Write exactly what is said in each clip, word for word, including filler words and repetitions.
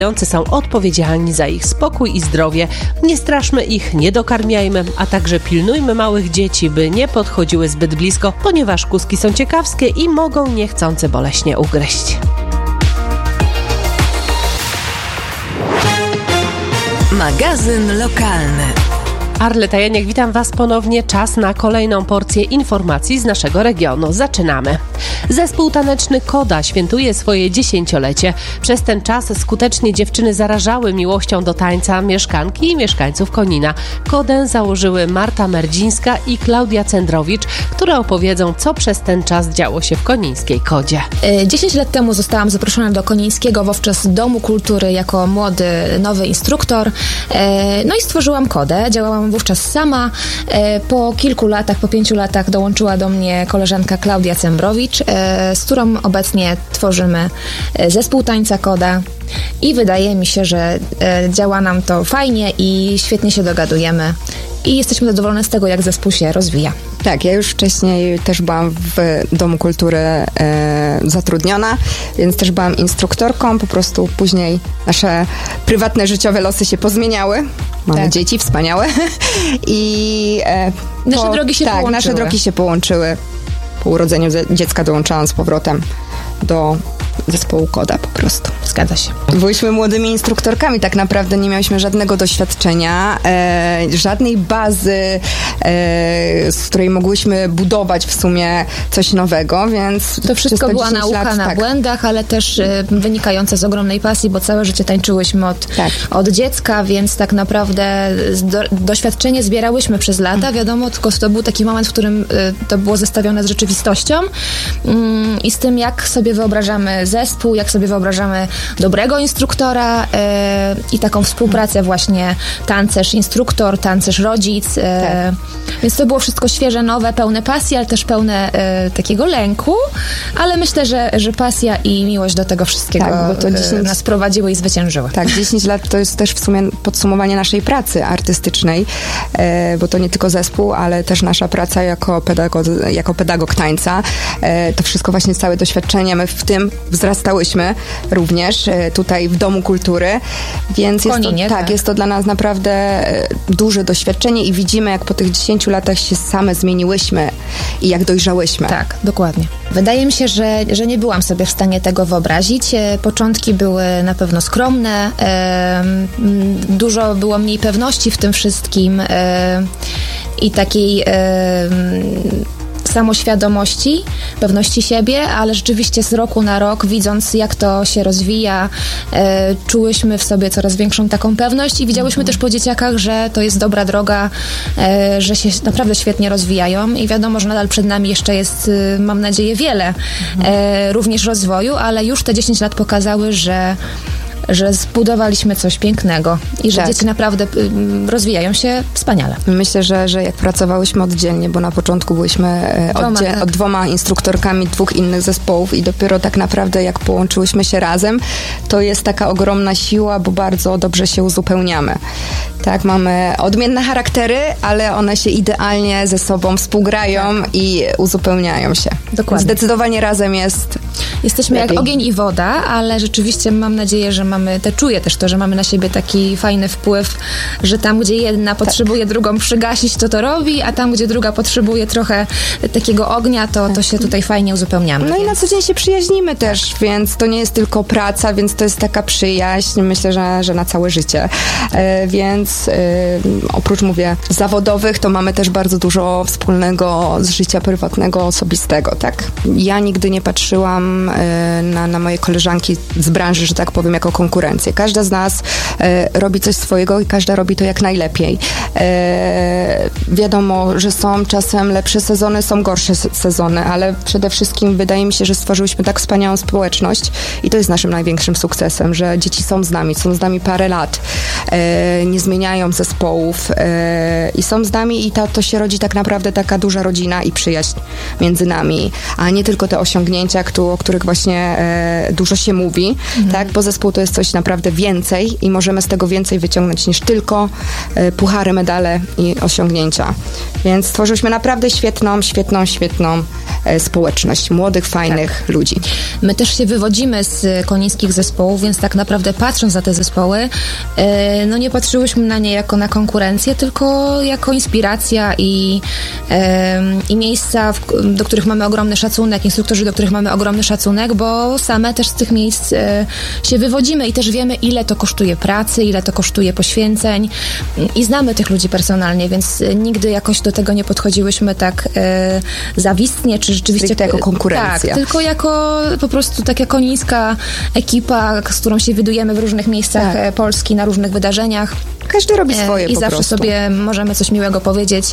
są odpowiedzialni za ich spokój i zdrowie. Nie straszmy ich, nie dokarmiajmy, a także pilnujmy małych dzieci, by nie podchodziły zbyt blisko, ponieważ kuski są ciekawskie i mogą niechcący boleśnie ugryźć. Magazyn lokalny. Arleta Janiak, witam Was ponownie. Czas na kolejną porcję informacji z naszego regionu. Zaczynamy. Zespół taneczny Koda świętuje swoje dziesięciolecie. Przez ten czas skutecznie dziewczyny zarażały miłością do tańca mieszkanki i mieszkańców Konina. Kodę założyły Marta Merdzińska i Klaudia Cendrowicz, które opowiedzą, co przez ten czas działo się w konińskiej Kodzie. Dziesięć lat temu zostałam zaproszona do Konińskiego wówczas Domu Kultury jako młody, nowy instruktor. No i stworzyłam Kodę. Działałam wówczas sama. Po kilku latach, po pięciu latach dołączyła do mnie koleżanka Klaudia Cembrowicz, z którą obecnie tworzymy zespół tańca Koda i wydaje mi się, że działa nam to fajnie i świetnie się dogadujemy i jesteśmy zadowolone z tego, jak zespół się rozwija. Tak, ja już wcześniej też byłam w Domu Kultury e, zatrudniona, więc też byłam instruktorką, po prostu później nasze prywatne, życiowe losy się pozmieniały. Mamy tak. dzieci wspaniałe i e, nasze po, drogi się tak, połączyły. nasze drogi się połączyły. Po urodzeniu dziecka dołączałam z powrotem do zespołu Koda po prostu. Zgadza się. Byliśmy młodymi instruktorkami, tak naprawdę nie miałyśmy żadnego doświadczenia, e, żadnej bazy, e, z której mogłyśmy budować w sumie coś nowego, więc... To wszystko była nauka lat, na tak. błędach, ale też e, wynikająca z ogromnej pasji, bo całe życie tańczyłyśmy od, tak. od dziecka, więc tak naprawdę do, doświadczenie zbierałyśmy przez lata. Hmm. Wiadomo, tylko to był taki moment, w którym e, to było zestawione z rzeczywistością mm, i z tym, jak sobie wyobrażamy zespół, jak sobie wyobrażamy dobrego instruktora e, i taką współpracę właśnie tancerz, instruktor, tancerz, rodzic. E, tak. Więc to było wszystko świeże, nowe, pełne pasji, ale też pełne e, takiego lęku, ale myślę, że, że pasja i miłość do tego wszystkiego tak, bo to dziesięć... nas prowadziły i zwyciężyły. Tak, dziesięć lat to jest też w sumie podsumowanie naszej pracy artystycznej, e, bo to nie tylko zespół, ale też nasza praca jako pedagog, jako pedagog tańca. E, to wszystko właśnie całe doświadczenie, my w tym wzrastałyśmy również tutaj w Domu Kultury, więc jest Koninie, to, tak, tak. jest to dla nas naprawdę duże doświadczenie i widzimy, jak po tych dziesięciu latach się same zmieniłyśmy i jak dojrzałyśmy. Tak, dokładnie. Wydaje mi się, że, że nie byłam sobie w stanie tego wyobrazić. Początki były na pewno skromne, dużo było mniej pewności w tym wszystkim i takiej samoświadomości, pewności siebie, ale rzeczywiście z roku na rok, widząc jak to się rozwija, e, czułyśmy w sobie coraz większą taką pewność i widziałyśmy mm. też po dzieciakach, że to jest dobra droga, e, że się naprawdę świetnie rozwijają i wiadomo, że nadal przed nami jeszcze jest, e, mam nadzieję, wiele mm. e, również rozwoju, ale już te dziesięć lat pokazały, że że zbudowaliśmy coś pięknego i że tak. dzieci naprawdę y, rozwijają się wspaniale. Myślę, że, że jak pracowałyśmy oddzielnie, bo na początku byliśmy dwoma, oddziel, tak. od dwoma instruktorkami dwóch innych zespołów i dopiero tak naprawdę jak połączyłyśmy się razem, to jest taka ogromna siła, bo bardzo dobrze się uzupełniamy. Tak, mamy odmienne charaktery, ale one się idealnie ze sobą współgrają tak. i uzupełniają się. Dokładnie. Zdecydowanie razem jest Jesteśmy lepiej. jak ogień i woda, ale rzeczywiście mam nadzieję, że mamy, te czuję też to, że mamy na siebie taki fajny wpływ, że tam, gdzie jedna potrzebuje tak. drugą przygasić, to to robi, a tam, gdzie druga potrzebuje trochę takiego ognia, to, to się tutaj fajnie uzupełniamy. No więc... i na co dzień się przyjaźnimy też, więc to nie jest tylko praca, więc to jest taka przyjaźń, myślę, że, że na całe życie. E, więc e, oprócz, mówię, zawodowych, to mamy też bardzo dużo wspólnego z życia prywatnego, osobistego, tak? Ja nigdy nie patrzyłam e, na, na moje koleżanki z branży, że tak powiem, jako konkurencję. Każda z nas e, robi coś swojego i każda robi to jak najlepiej. E, wiadomo, że są czasem lepsze sezony, są gorsze sezony, ale przede wszystkim wydaje mi się, że stworzyłyśmy tak wspaniałą społeczność i to jest naszym największym sukcesem, że dzieci są z nami, są z nami parę lat. E, nie zmieniają zmieniają zespołów e, i są z nami i to, to się rodzi tak naprawdę taka duża rodzina i przyjaźń między nami, a nie tylko te osiągnięcia, o których właśnie e, dużo się mówi, mhm. tak? Bo zespół to jest coś naprawdę więcej i możemy z tego więcej wyciągnąć niż tylko e, puchary, medale i osiągnięcia. Więc stworzyliśmy naprawdę świetną, świetną, świetną e, społeczność młodych, fajnych tak. ludzi. My też się wywodzimy z konińskich zespołów, więc tak naprawdę patrząc na te zespoły, e, no nie patrzyłyśmy na nie jako na konkurencję, tylko jako inspiracja i, e, i miejsca, w, do których mamy ogromny szacunek, instruktorzy, do których mamy ogromny szacunek, bo same też z tych miejsc e, się wywodzimy i też wiemy, ile to kosztuje pracy, ile to kosztuje poświęceń i znamy tych ludzi personalnie, więc nigdy jakoś do tego nie podchodziłyśmy tak e, zawistnie, czy rzeczywiście... Stricte jako konkurencja. Tak, tylko jako po prostu taka konińska ekipa, z którą się widujemy w różnych miejscach tak. Polski, na różnych wydarzeniach. Każdy robi swoje I po zawsze prostu. sobie możemy coś miłego powiedzieć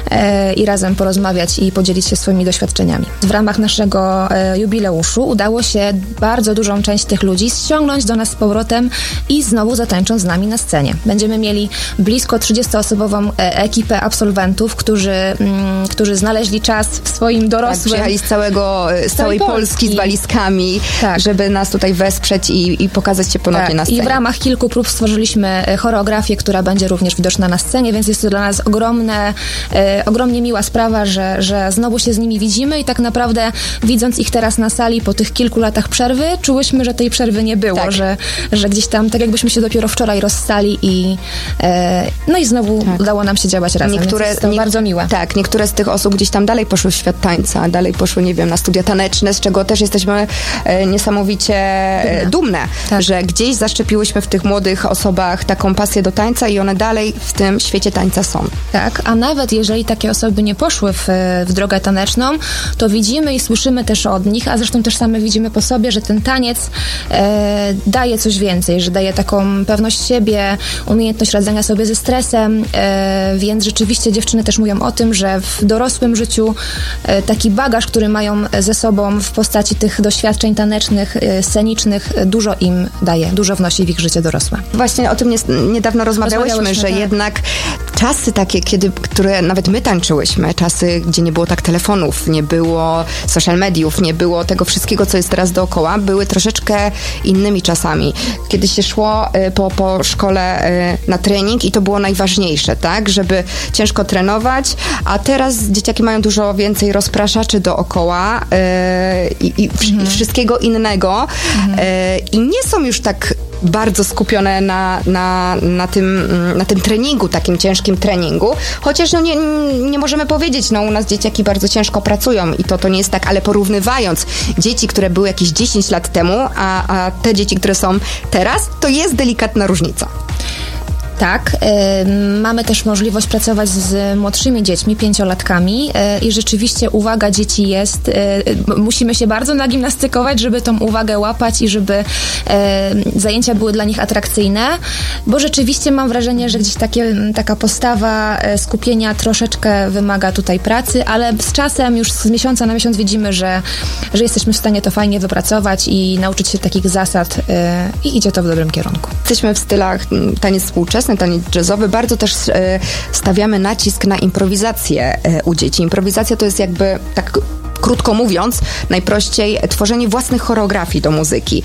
e, i razem porozmawiać i podzielić się swoimi doświadczeniami. W ramach naszego e, jubileuszu udało się bardzo dużą część tych ludzi ściągnąć do nas z powrotem i znowu zatańczą z nami na scenie. Będziemy mieli blisko trzydziestoosobową e, ekipę absolwentów, którzy, mm, którzy znaleźli czas w swoim dorosłym... Tak, przyjechali z całego, z całej Polski, Polski z walizkami, tak. żeby nas tutaj wesprzeć i, i pokazać się ponownie tak. na scenie. I w ramach kilku prób stworzyliśmy choreografię, która będzie również widoczna na scenie, więc jest to dla nas ogromne, e, ogromnie miła sprawa, że, że znowu się z nimi widzimy i tak naprawdę widząc ich teraz na sali po tych kilku latach przerwy, czułyśmy, że tej przerwy nie było, tak. że, że gdzieś tam, tak jakbyśmy się dopiero wczoraj rozstali i e, no i znowu tak. udało nam się działać razem, niektóre, więc jest to nie, bardzo miłe. Tak, niektóre z tych osób gdzieś tam dalej poszły w świat tańca, dalej poszły, nie wiem, na studia taneczne, z czego też jesteśmy e, niesamowicie e, dumne, tak. że gdzieś zaszczepiłyśmy w tych młodych osobach taką pasję do tańca i one dalej w tym świecie tańca są. Tak, a nawet jeżeli takie osoby nie poszły w, w drogę taneczną, to widzimy i słyszymy też od nich, a zresztą też same widzimy po sobie, że ten taniec e, daje coś więcej, że daje taką pewność siebie, umiejętność radzenia sobie ze stresem, e, więc rzeczywiście dziewczyny też mówią o tym, że w dorosłym życiu e, taki bagaż, który mają ze sobą w postaci tych doświadczeń tanecznych, e, scenicznych, dużo im daje, dużo wnosi w ich życie dorosłe. Właśnie o tym nie, niedawno rozmawiałyśmy, że tak. jednak czasy takie, kiedy, które nawet my tańczyłyśmy, czasy, gdzie nie było tak telefonów, nie było social mediów, nie było tego wszystkiego, co jest teraz dookoła, były troszeczkę innymi czasami. Kiedy się szło y, po, po szkole y, na trening i to było najważniejsze, tak, żeby ciężko trenować, a teraz dzieciaki mają dużo więcej rozpraszaczy dookoła y, i, i, mhm. i wszystkiego innego mhm. y, i nie są już tak bardzo skupione na, na, na, tym, na tym treningu, takim ciężkim treningu, chociaż no nie, nie możemy powiedzieć, no u nas dzieciaki bardzo ciężko pracują i to, to nie jest tak, ale porównywając dzieci, które były jakieś dziesięć lat temu, a, a te dzieci, które są teraz, to jest delikatna różnica. Tak, y, mamy też możliwość pracować z młodszymi dziećmi, pięciolatkami y, i rzeczywiście uwaga dzieci jest, y, musimy się bardzo nagimnastykować, żeby tą uwagę łapać i żeby y, zajęcia były dla nich atrakcyjne, bo rzeczywiście mam wrażenie, że gdzieś takie, taka postawa skupienia troszeczkę wymaga tutaj pracy, ale z czasem już z miesiąca na miesiąc widzimy, że, że jesteśmy w stanie to fajnie wypracować i nauczyć się takich zasad y, i idzie to w dobrym kierunku. Jesteśmy w stylach taniec współczesny, taniec jazzowy, bardzo też e, stawiamy nacisk na improwizację e, u dzieci. Improwizacja to jest jakby tak krótko mówiąc, najprościej tworzenie własnych choreografii do muzyki.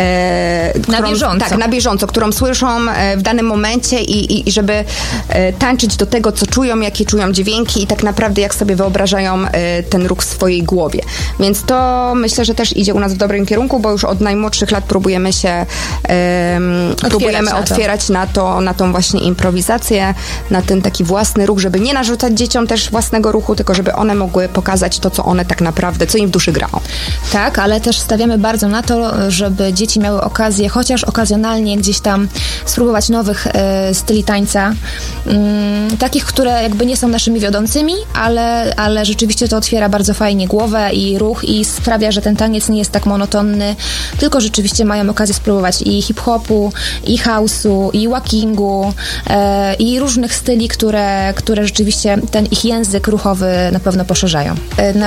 E, na którą, bieżąco. Tak, na bieżąco, którą słyszą w danym momencie i, i żeby e, tańczyć do tego, co czują, jakie czują dźwięki i tak naprawdę jak sobie wyobrażają e, ten ruch w swojej głowie. Więc to myślę, że też idzie u nas w dobrym kierunku, bo już od najmłodszych lat próbujemy się e, otwierać próbujemy na otwierać to. na to, na tą właśnie improwizację, na ten taki własny ruch, żeby nie narzucać dzieciom też własnego ruchu, tylko żeby one mogły pokazać to, co one tak naprawdę, co im w duszy grało. Tak, ale też stawiamy bardzo na to, żeby dzieci miały okazję, chociaż okazjonalnie gdzieś tam spróbować nowych e, styli tańca, mm, takich, które jakby nie są naszymi wiodącymi, ale, ale rzeczywiście to otwiera bardzo fajnie głowę i ruch i sprawia, że ten taniec nie jest tak monotonny, tylko rzeczywiście mają okazję spróbować i hip-hopu, i house'u, i walkingu, e, i różnych styli, które, które rzeczywiście ten ich język ruchowy na pewno poszerzają. E, nasz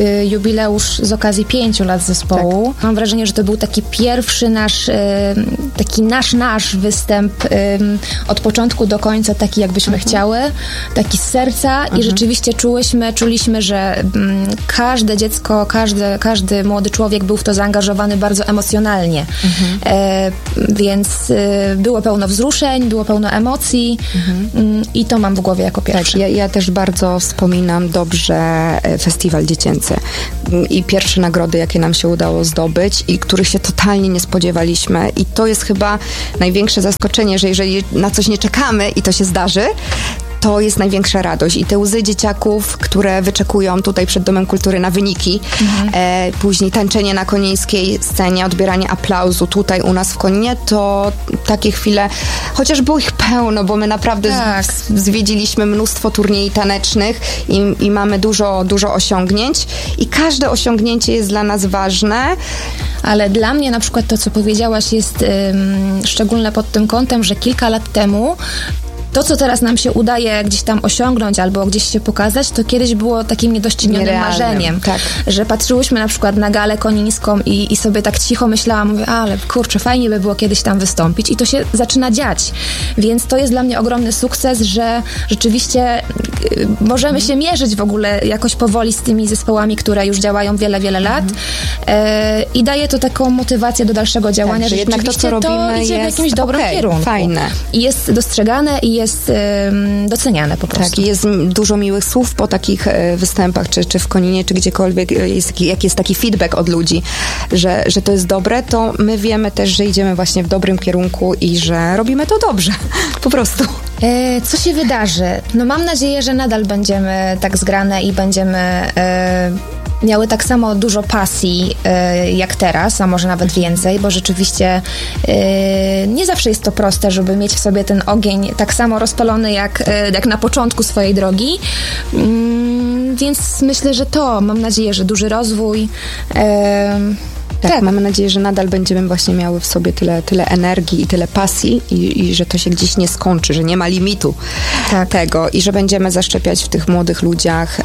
y, jubileusz z okazji pięciu lat zespołu. Tak. Mam wrażenie, że to był taki pierwszy nasz, y, taki nasz, nasz występ y, od początku do końca, taki jakbyśmy mhm. chciały, taki z serca mhm. i rzeczywiście czułyśmy, czuliśmy, że y, każde dziecko, każdy, każdy młody człowiek był w to zaangażowany bardzo emocjonalnie. Mhm. E, więc y, było pełno wzruszeń, było pełno emocji mhm. y, i to mam w głowie jako pierwsze. Tak, ja, ja też bardzo wspominam dobrze festiwal dziecięcy i pierwsze nagrody, jakie nam się udało zdobyć i których się totalnie nie spodziewaliśmy i to jest chyba największe zaskoczenie, że jeżeli na coś nie czekamy i to się zdarzy, to jest największa radość i te łzy dzieciaków, które wyczekują tutaj przed Domem Kultury na wyniki, mhm. e, później tańczenie na konińskiej scenie, odbieranie aplauzu tutaj u nas w Koninie, to takie chwile, chociaż było ich pełno, bo my naprawdę tak. z, zwiedziliśmy mnóstwo turniej tanecznych i, i mamy dużo, dużo osiągnięć i każde osiągnięcie jest dla nas ważne. Ale dla mnie na przykład to, co powiedziałaś, jest ym, szczególne pod tym kątem, że kilka lat temu to, co teraz nam się udaje gdzieś tam osiągnąć albo gdzieś się pokazać, to kiedyś było takim niedoścignionym Nierealnym, marzeniem. Tak. Że patrzyłyśmy na przykład na galę konińską i, i sobie tak cicho myślałam, mówię, ale kurczę, fajnie by było kiedyś tam wystąpić i to się zaczyna dziać. Więc to jest dla mnie ogromny sukces, że rzeczywiście y, możemy się mierzyć w ogóle jakoś powoli z tymi zespołami, które już działają wiele, wiele lat y, i daje to taką motywację do dalszego działania, tak, że, że jednak to, co robimy, to idzie w jakimś dobrym okay, kierunku. Fajne. I jest dostrzegane i jest um, doceniane po prostu. Tak, i jest dużo miłych słów po takich e, występach, czy, czy w Koninie, czy gdziekolwiek, jest, jak jest taki feedback od ludzi, że, że to jest dobre, to my wiemy też, że idziemy właśnie w dobrym kierunku i że robimy to dobrze. Po prostu. E, co się wydarzy? No mam nadzieję, że nadal będziemy tak zgrane i będziemy e, miały tak samo dużo pasji y, jak teraz, a może nawet więcej, bo rzeczywiście y, nie zawsze jest to proste, żeby mieć w sobie ten ogień tak samo rozpalony jak, y, jak na początku swojej drogi. Y, więc myślę, że to, mam nadzieję, że duży rozwój. Y, Tak, tak, mamy nadzieję, że nadal będziemy właśnie miały w sobie tyle, tyle energii i tyle pasji i, i że to się gdzieś nie skończy, że nie ma limitu tak. tego i że będziemy zaszczepiać w tych młodych ludziach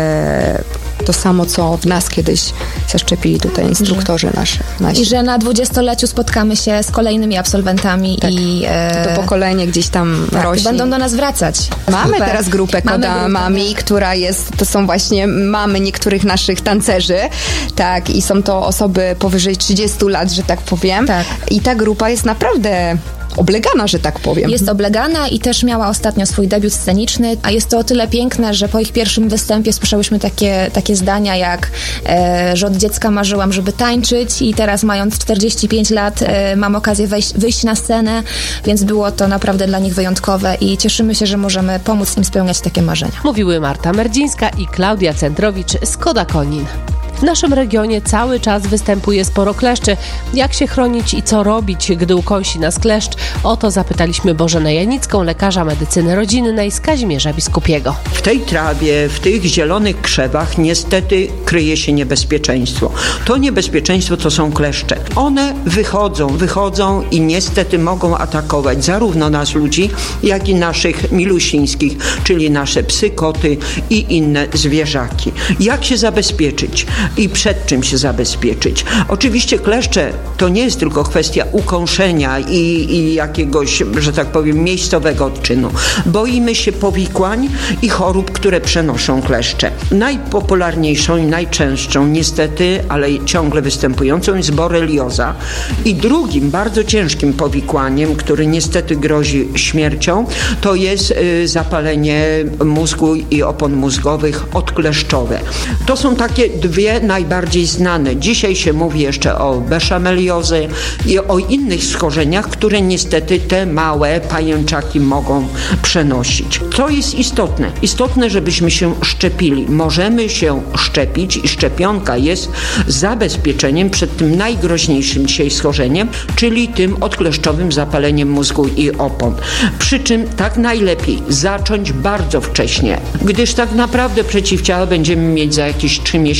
e, to samo, co w nas kiedyś zaszczepili tutaj instruktorzy nasi. nasi. I że na dwudziestoleciu spotkamy się z kolejnymi absolwentami tak. i e, to pokolenie gdzieś tam tak, rośnie. Będą do nas wracać. Mamy Super. teraz grupę Koda grupę, Mami, tak. która jest, to są właśnie mamy niektórych naszych tancerzy, tak, i są to osoby powyżej trzydziestu lat, że tak powiem. Tak. I ta grupa jest naprawdę oblegana, że tak powiem. Jest oblegana i też miała ostatnio swój debiut sceniczny, a jest to o tyle piękne, że po ich pierwszym występie słyszałyśmy takie, takie zdania jak, e, że od dziecka marzyłam, żeby tańczyć i teraz mając czterdzieści pięć lat e, mam okazję wejść, wyjść na scenę, więc było to naprawdę dla nich wyjątkowe i cieszymy się, że możemy pomóc im spełniać takie marzenia. Mówiły Marta Merdzińska i Klaudia Centrowicz z Koda Konin. W naszym regionie cały czas występuje sporo kleszczy. Jak się chronić i co robić, gdy ukąsi nas kleszcz? O to zapytaliśmy Bożenę Janicką, lekarza medycyny rodzinnej z Kazimierza Biskupiego. W tej trawie, w tych zielonych krzewach niestety kryje się niebezpieczeństwo. To niebezpieczeństwo to są kleszcze. One wychodzą, wychodzą i niestety mogą atakować zarówno nas ludzi, jak i naszych milusińskich, czyli nasze psy, koty i inne zwierzaki. Jak się zabezpieczyć? I przed czym się zabezpieczyć? Oczywiście kleszcze to nie jest tylko kwestia ukąszenia i, i jakiegoś, że tak powiem, miejscowego odczynu. Boimy się powikłań i chorób, które przenoszą kleszcze. Najpopularniejszą i najczęstszą niestety, ale ciągle występującą jest borelioza i drugim bardzo ciężkim powikłaniem, który niestety grozi śmiercią, to jest y, zapalenie mózgu i opon mózgowych odkleszczowe. To są takie dwie najbardziej znane. Dzisiaj się mówi jeszcze o beszameliozie i o innych schorzeniach, które niestety te małe pajęczaki mogą przenosić. To jest istotne. Istotne, żebyśmy się szczepili. Możemy się szczepić i szczepionka jest zabezpieczeniem przed tym najgroźniejszym dzisiaj schorzeniem, czyli tym odkleszczowym zapaleniem mózgu i opon. Przy czym tak najlepiej zacząć bardzo wcześnie, gdyż tak naprawdę przeciwciała będziemy mieć za jakieś trzy miesiące.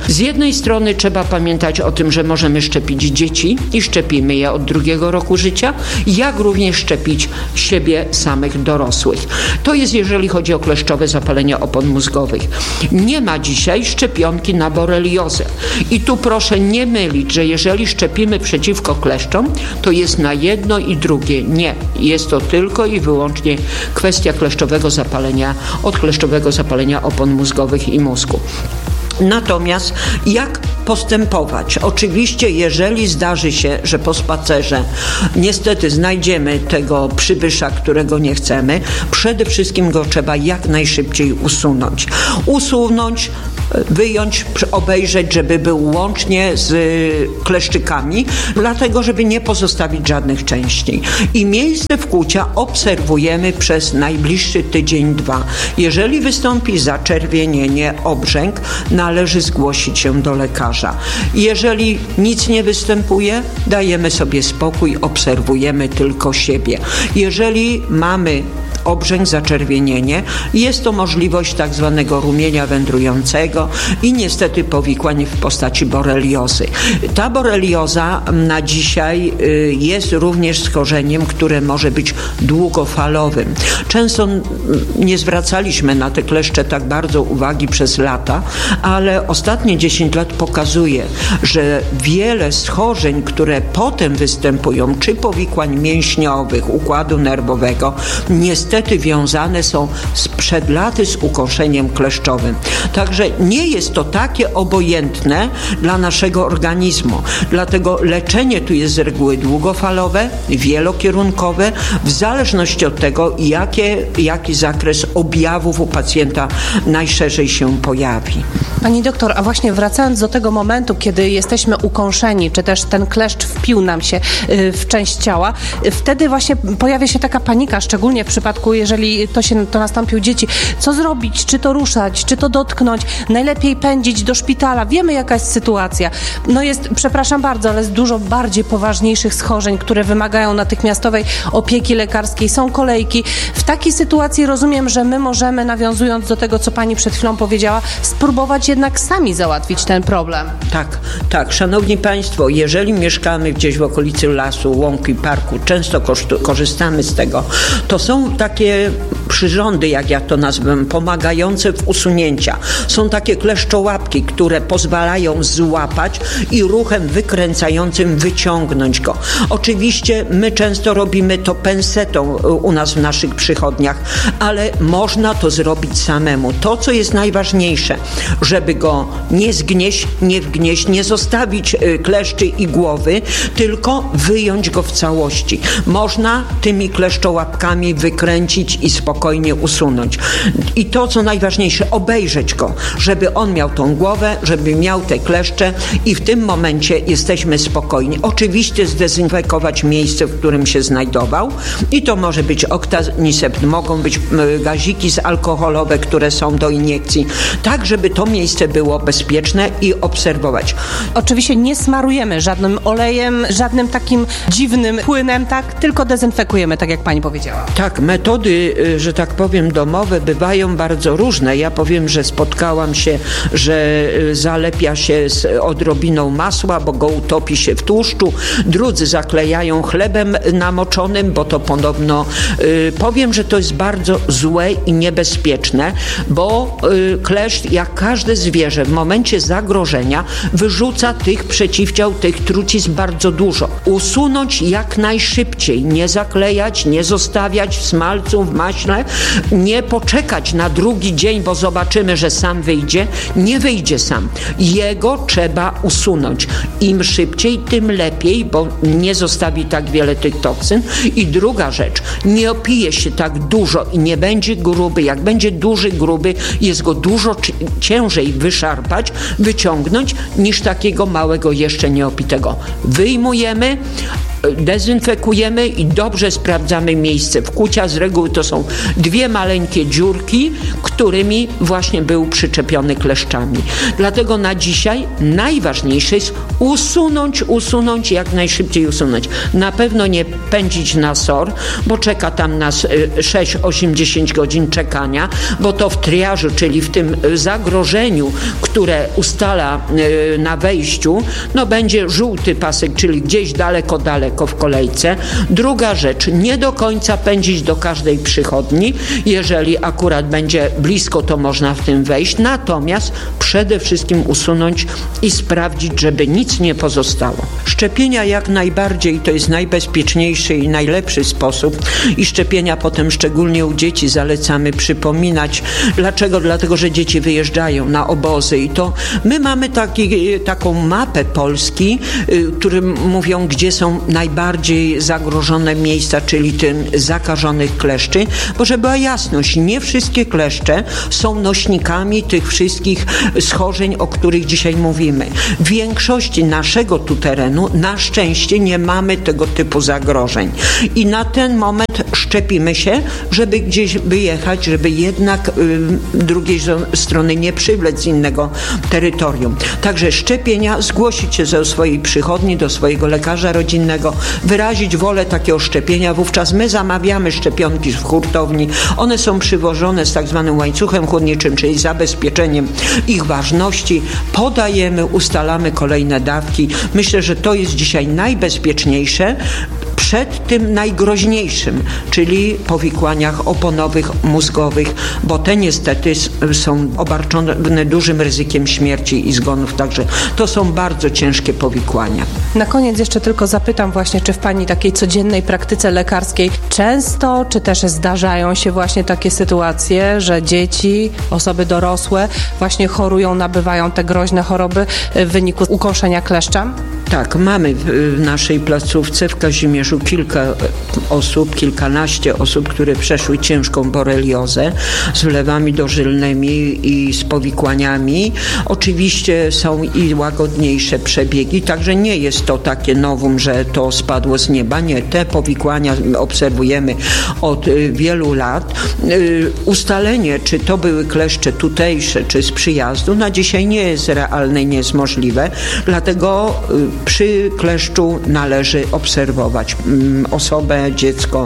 Z jednej strony trzeba pamiętać o tym, że możemy szczepić dzieci i szczepimy je od drugiego roku życia, jak również szczepić siebie samych dorosłych. To jest jeżeli chodzi o kleszczowe zapalenie opon mózgowych. Nie ma dzisiaj szczepionki na boreliozę. I tu proszę nie mylić, że jeżeli szczepimy przeciwko kleszczom, to jest na jedno i drugie. Nie. Jest to tylko i wyłącznie kwestia kleszczowego zapalenia, odkleszczowego zapalenia opon mózgowych i mózgu. Natomiast jak postępować? Oczywiście, jeżeli zdarzy się, że po spacerze niestety znajdziemy tego przybysza, którego nie chcemy, przede wszystkim go trzeba jak najszybciej usunąć. Usunąć, wyjąć, obejrzeć, żeby był łącznie z kleszczykami, dlatego, żeby nie pozostawić żadnych części. I miejsce wkłucia obserwujemy przez najbliższy tydzień, dwa. Jeżeli wystąpi zaczerwienienie, obrzęk, należy zgłosić się do lekarza. Jeżeli nic nie występuje, dajemy sobie spokój, obserwujemy tylko siebie. Jeżeli mamy obrzęk, zaczerwienienie, jest to możliwość tak zwanego rumienia wędrującego i niestety powikłań w postaci boreliozy. Ta borelioza na dzisiaj jest również schorzeniem, które może być długofalowym. Często nie zwracaliśmy na te kleszcze tak bardzo uwagi przez lata, ale ostatnie dziesięć lat pokazuje, że wiele schorzeń, które potem występują, czy powikłań mięśniowych, układu nerwowego, niestety Niestety wiązane są sprzed laty z ukąszeniem kleszczowym. Także nie jest to takie obojętne dla naszego organizmu. Dlatego leczenie tu jest z reguły długofalowe, wielokierunkowe, w zależności od tego, jakie, jaki zakres objawów u pacjenta najszerzej się pojawi. Pani doktor, a właśnie wracając do tego momentu, kiedy jesteśmy ukąszeni, czy też ten kleszcz wpił nam się w część ciała, wtedy właśnie pojawia się taka panika, szczególnie w przypadku, jeżeli to się to nastąpi u dzieci. Co zrobić? Czy to ruszać? Czy to dotknąć? Najlepiej pędzić do szpitala. Wiemy, jaka jest sytuacja. No jest, przepraszam bardzo, ale jest dużo bardziej poważniejszych schorzeń, które wymagają natychmiastowej opieki lekarskiej. Są kolejki. W takiej sytuacji rozumiem, że my możemy, nawiązując do tego, co pani przed chwilą powiedziała, spróbować jednak sami załatwić ten problem. Tak, tak. Szanowni Państwo, jeżeli mieszkamy gdzieś w okolicy lasu, łąki, parku, często korzystamy z tego, to są takie przyrządy, jak ja to nazywam, pomagające w usunięcia. Są takie kleszczołapki, które pozwalają złapać i ruchem wykręcającym wyciągnąć go. Oczywiście my często robimy to pensetą u nas w naszych przychodniach, ale można to zrobić samemu. To, co jest najważniejsze, żeby go nie zgnieść, nie wgnieść, nie zostawić kleszczy i głowy, tylko wyjąć go w całości. Można tymi kleszczołapkami wykręcić i spokojnie usunąć. I to, co najważniejsze, obejrzeć go, żeby on miał tą głowę, żeby miał te kleszcze i w tym momencie jesteśmy spokojni. Oczywiście zdezynfekować miejsce, w którym się znajdował i to może być oktanisept, mogą być gaziki alkoholowe, które są do iniekcji, tak, żeby to miejsce było bezpieczne i obserwować. Oczywiście nie smarujemy żadnym olejem, żadnym takim dziwnym płynem, tak? Tylko dezynfekujemy, tak jak pani powiedziała. Tak, metody, że tak powiem, domowe bywają bardzo różne. Ja powiem, że spotkałam się, że zalepia się z odrobiną masła, bo go utopi się w tłuszczu. Drudzy zaklejają chlebem namoczonym, bo to podobno, y, powiem, że to jest bardzo złe i niebezpieczne, bo y, kleszcz, jak każde zwierzę, w momencie zagrożenia wyrzuca tych przeciwciał, tych trucizn bardzo dużo. Usunąć jak najszybciej, nie zaklejać, nie zostawiać w smalcu, w maśle, nie poczekać na drugi dzień, bo zobaczymy, że sam wyjdzie. Nie wyjdzie sam. Jego trzeba usunąć. Im szybciej, tym lepiej, bo nie zostawi tak wiele tych toksyn. I druga rzecz, nie opije się tak dużo i nie będzie gruby. Jak będzie duży, gruby, jest go dużo ciężej wyszarpać, wyciągnąć, niż takiego małego, jeszcze nieopitego. Wyjmujemy, dezynfekujemy i dobrze sprawdzamy miejsce wkłucia. Z reguły to są dwie maleńkie dziurki, którymi właśnie był przyczepiony kleszczami. Dlatego na dzisiaj najważniejsze jest usunąć, usunąć, jak najszybciej usunąć. Na pewno nie pędzić na S O R, bo czeka tam nas sześć, osiem, dziesięć godzin czekania, bo to w triażu, czyli w tym zagrożeniu, które ustala na wejściu, no będzie żółty pasek, czyli gdzieś daleko, daleko w kolejce. Druga rzecz, nie do końca pędzić do każdej przychodni. Jeżeli akurat będzie blisko, to można w tym wejść. Natomiast przede wszystkim usunąć i sprawdzić, żeby nic nie pozostało. Szczepienia jak najbardziej to jest najbezpieczniejszy i najlepszy sposób i szczepienia potem szczególnie u dzieci zalecamy przypominać. Dlaczego? Dlatego, że dzieci wyjeżdżają na obozy i to my mamy taki, taką mapę Polski, y, którym mówią, gdzie są najbardziej zagrożone miejsca, czyli tym zakażonych kleszczy, bo żeby była jasność, nie wszystkie kleszcze są nośnikami tych wszystkich schorzeń, o których dzisiaj mówimy. W większości naszego tu terenu na szczęście nie mamy tego typu zagrożeń. I na ten moment szczepimy się, żeby gdzieś wyjechać, żeby jednak y, drugiej strony nie przywlec z innego terytorium. Także szczepienia, zgłosić się do swojej przychodni, do swojego lekarza rodzinnego, wyrazić wolę takiego szczepienia. Wówczas my zamawiamy szczepionki w hurtowni. One są przywożone z tak zwanym łańcuchem chłodniczym, czyli zabezpieczeniem ich ważności. Podajemy, ustalamy kolejne dawki. Myślę, że to jest dzisiaj najbezpieczniejsze przed tym najgroźniejszym, czyli powikłaniach oponowych, mózgowych, bo te niestety są obarczone dużym ryzykiem śmierci i zgonów, także to są bardzo ciężkie powikłania. Na koniec jeszcze tylko zapytam właśnie, czy w Pani takiej codziennej praktyce lekarskiej często, czy też zdarzają się właśnie takie sytuacje, że dzieci, osoby dorosłe właśnie chorują, nabywają te groźne choroby w wyniku ukąszenia kleszczem? Tak, mamy w naszej placówce w Kazimierzu kilka osób, kilkanaście osób, które przeszły ciężką boreliozę z wlewami dożylnymi i z powikłaniami. Oczywiście są i łagodniejsze przebiegi, także nie jest to takie nowum, że to spadło z nieba. Nie, te powikłania obserwujemy od wielu lat. Ustalenie, czy to były kleszcze tutejsze, czy z przyjazdu, na dzisiaj nie jest realne i nie jest możliwe, dlatego przy kleszczu należy obserwować osobę, dziecko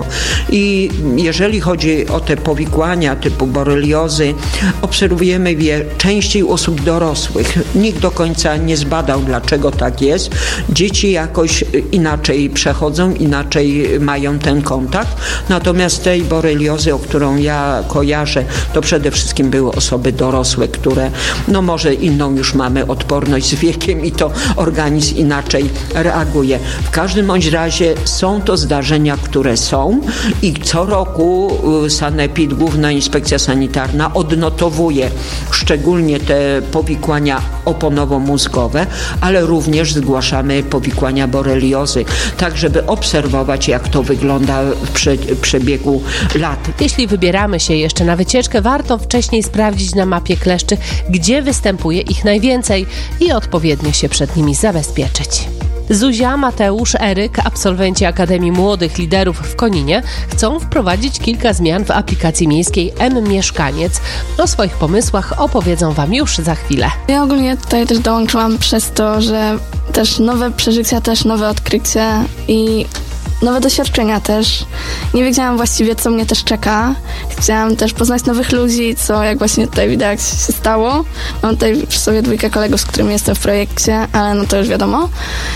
i jeżeli chodzi o te powikłania typu boreliozy, obserwujemy je częściej u osób dorosłych. Nikt do końca nie zbadał, dlaczego tak jest. Dzieci jakoś inaczej przechodzą, inaczej mają ten kontakt, natomiast tej boreliozy, o którą ja kojarzę, to przede wszystkim były osoby dorosłe, które no może inną już mamy odporność z wiekiem i to organizm inaczej reaguje. W każdym bądź razie są to zdarzenia, które są i co roku Sanepid, Główna Inspekcja Sanitarna odnotowuje szczególnie te powikłania oponowo-mózgowe, ale również zgłaszamy powikłania boreliozy, tak żeby obserwować, jak to wygląda w prze- przebiegu lat. Jeśli wybieramy się jeszcze na wycieczkę, warto wcześniej sprawdzić na mapie kleszczy, gdzie występuje ich najwięcej i odpowiednio się przed nimi zabezpieczyć. Zuzia, Mateusz, Eryk, absolwenci Akademii Młodych Liderów w Koninie, chcą wprowadzić kilka zmian w aplikacji miejskiej M-Mieszkaniec. O swoich pomysłach opowiedzą Wam już za chwilę. Ja ogólnie tutaj też dołączyłam przez to, że też nowe przeżycia, też nowe odkrycia i nowe doświadczenia też. Nie wiedziałam właściwie, co mnie też czeka. Chciałam też poznać nowych ludzi, co jak właśnie tutaj widać się stało. Mam tutaj przy sobie dwójkę kolegów, z którymi jestem w projekcie, ale no to już wiadomo.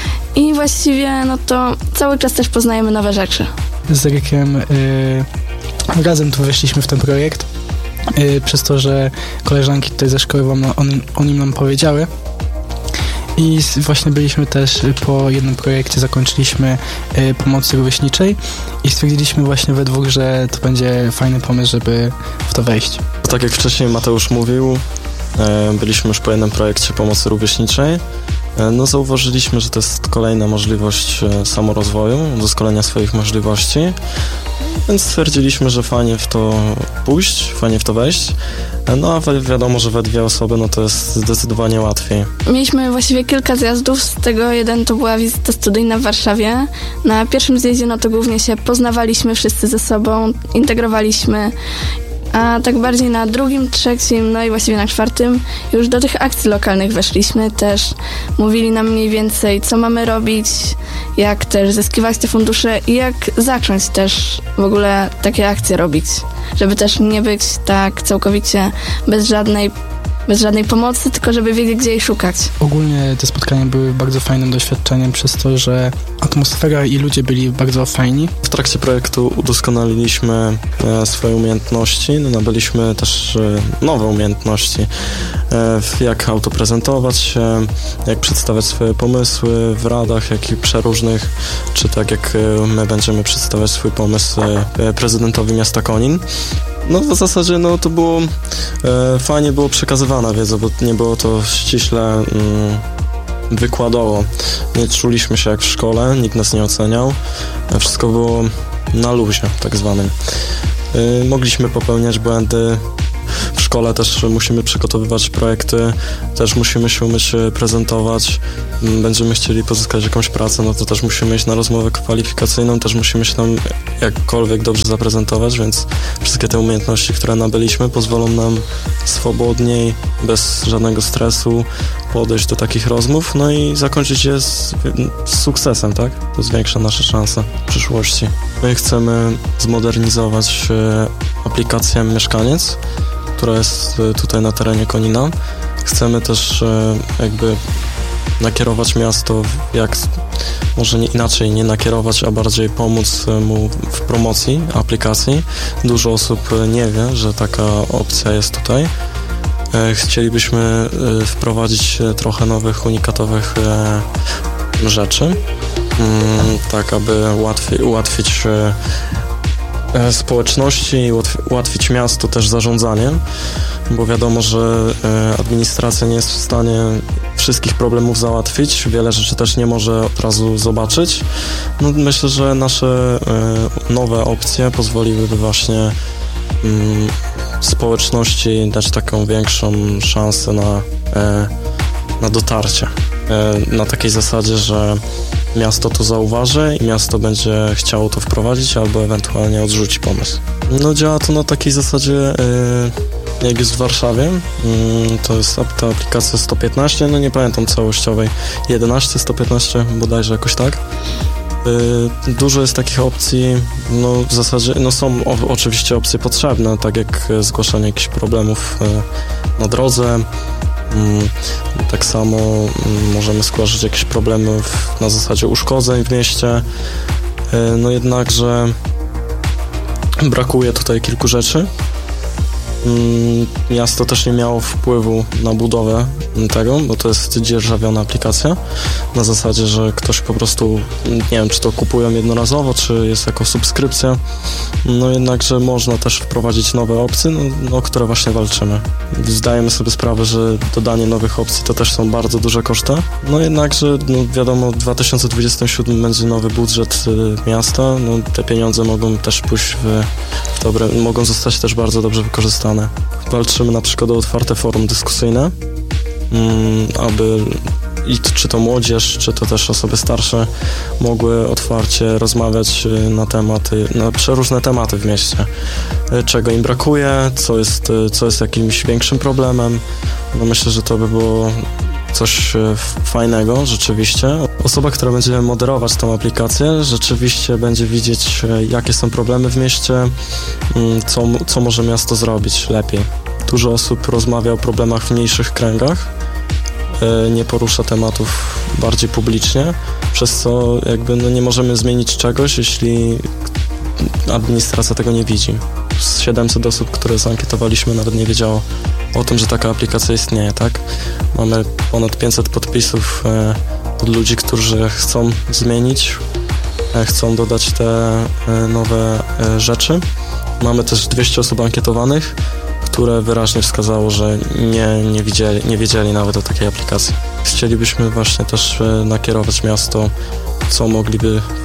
I właściwie no to cały czas też poznajemy nowe rzeczy. Z Erykiem y, razem tu weszliśmy w ten projekt, y, przez to, że koleżanki tutaj ze szkoły wam o, o nim nam powiedziały. I właśnie byliśmy też po jednym projekcie, zakończyliśmy y, pomocy rówieśniczej i stwierdziliśmy właśnie we dwóch, że to będzie fajny pomysł, żeby w to wejść. Tak jak wcześniej Mateusz mówił, y, byliśmy już po jednym projekcie pomocy rówieśniczej. Y, no zauważyliśmy, że to jest kolejna możliwość y, samorozwoju, doskonalenia swoich możliwości. więc stwierdziliśmy, że fajnie w to pójść, fajnie w to wejść. No a wi- wiadomo, że we dwie osoby, no to jest zdecydowanie łatwiej. Mieliśmy właściwie kilka zjazdów, z tego jeden to była wizyta studyjna w Warszawie. Na pierwszym zjeździe no to głównie się poznawaliśmy wszyscy ze sobą, integrowaliśmy, a tak bardziej na drugim, trzecim, no i właściwie na czwartym już do tych akcji lokalnych weszliśmy też. Mówili nam mniej więcej, co mamy robić, jak też zyskiwać te fundusze i jak zacząć też w ogóle takie akcje robić, żeby też nie być tak całkowicie bez żadnej bez żadnej pomocy, tylko żeby wiedzieć, gdzie jej szukać. Ogólnie te spotkania były bardzo fajnym doświadczeniem przez to, że atmosfera i ludzie byli bardzo fajni. W trakcie projektu udoskonaliliśmy e, swoje umiejętności, no, nabyliśmy też e, nowe umiejętności, e, jak autoprezentować się, jak przedstawiać swoje pomysły w radach, jak i przeróżnych, czy tak jak e, my będziemy przedstawiać swój pomysł e, prezydentowi miasta Konin. No w zasadzie no to było e, fajnie było przekazywana wiedza, bo nie było to ściśle mm, wykładowo. Nie czuliśmy się jak w szkole, nikt nas nie oceniał. Wszystko było na luzie tak zwanym. E, mogliśmy popełniać błędy. W szkole też musimy przygotowywać projekty, też musimy się umieć prezentować. Będziemy chcieli pozyskać jakąś pracę, no to też musimy iść na rozmowę kwalifikacyjną, też musimy się tam jakkolwiek dobrze zaprezentować, więc wszystkie te umiejętności, które nabyliśmy, pozwolą nam swobodniej, bez żadnego stresu podejść do takich rozmów, no i zakończyć je z, z sukcesem, tak? To zwiększa nasze szanse w przyszłości. My chcemy zmodernizować aplikację Mieszkaniec, która jest tutaj na terenie Konina. Chcemy też jakby nakierować miasto, jak może nie inaczej, nie nakierować, a bardziej pomóc mu w promocji aplikacji. Dużo osób nie wie, że taka opcja jest tutaj. Chcielibyśmy wprowadzić trochę nowych, unikatowych rzeczy, tak aby łatwiej, ułatwić społeczności i ułatwić miastu też zarządzanie, bo wiadomo, że administracja nie jest w stanie wszystkich problemów załatwić, wiele rzeczy też nie może od razu zobaczyć. No, myślę, że nasze nowe opcje pozwoliłyby właśnie społeczności dać taką większą szansę na, na dotarcie. Na takiej zasadzie, że miasto to zauważy i miasto będzie chciało to wprowadzić albo ewentualnie odrzuci pomysł. No działa to na takiej zasadzie, yy, jak jest w Warszawie. Yy, to jest ta aplikacja sto piętnaście, no nie pamiętam całościowej, jedenaście, sto piętnaście bodajże jakoś tak. Yy, dużo jest takich opcji, no w zasadzie, no są o, oczywiście opcje potrzebne, tak jak zgłaszanie jakichś problemów yy, na drodze. Tak samo możemy zgłaszać jakieś problemy w, na zasadzie uszkodzeń w mieście. No jednakże brakuje tutaj kilku rzeczy. Miasto też nie miało wpływu na budowę tego, bo to jest dzierżawiona aplikacja. Na zasadzie, że ktoś po prostu, nie wiem, czy to kupują jednorazowo, czy jest jako subskrypcja. No jednakże można też wprowadzić nowe opcje, no, o które właśnie walczymy. Zdajemy sobie sprawę, że dodanie nowych opcji to też są bardzo duże koszty. No jednakże, no wiadomo, w dwa tysiące dwudziestym siódmym będzie nowy budżet y, miasta. No, te pieniądze mogą też pójść w, w dobre, mogą zostać też bardzo dobrze wykorzystane. Walczymy na przykład o otwarte forum dyskusyjne, mm, aby i czy to młodzież, czy to też osoby starsze mogły otwarcie rozmawiać na tematy, na przeróżne tematy w mieście. Czego im brakuje, co jest, co jest jakimś większym problemem. No myślę, że to by było coś fajnego rzeczywiście. Osoba, która będzie moderować tą aplikację, rzeczywiście będzie widzieć, jakie są problemy w mieście, co, co może miasto zrobić lepiej. Dużo osób rozmawia o problemach w mniejszych kręgach, nie porusza tematów bardziej publicznie, przez co jakby no nie możemy zmienić czegoś, jeśli administracja tego nie widzi. Z siedemset osób, które zankietowaliśmy, nawet nie wiedziało o tym, że taka aplikacja istnieje, tak? Mamy ponad pięćset podpisów e, od ludzi, którzy chcą zmienić, e, chcą dodać te e, nowe e, rzeczy. Mamy też dwieście osób ankietowanych, które wyraźnie wskazało, że nie, nie, widzieli, nie wiedzieli nawet o takiej aplikacji. Chcielibyśmy właśnie też e, nakierować miasto, co mogliby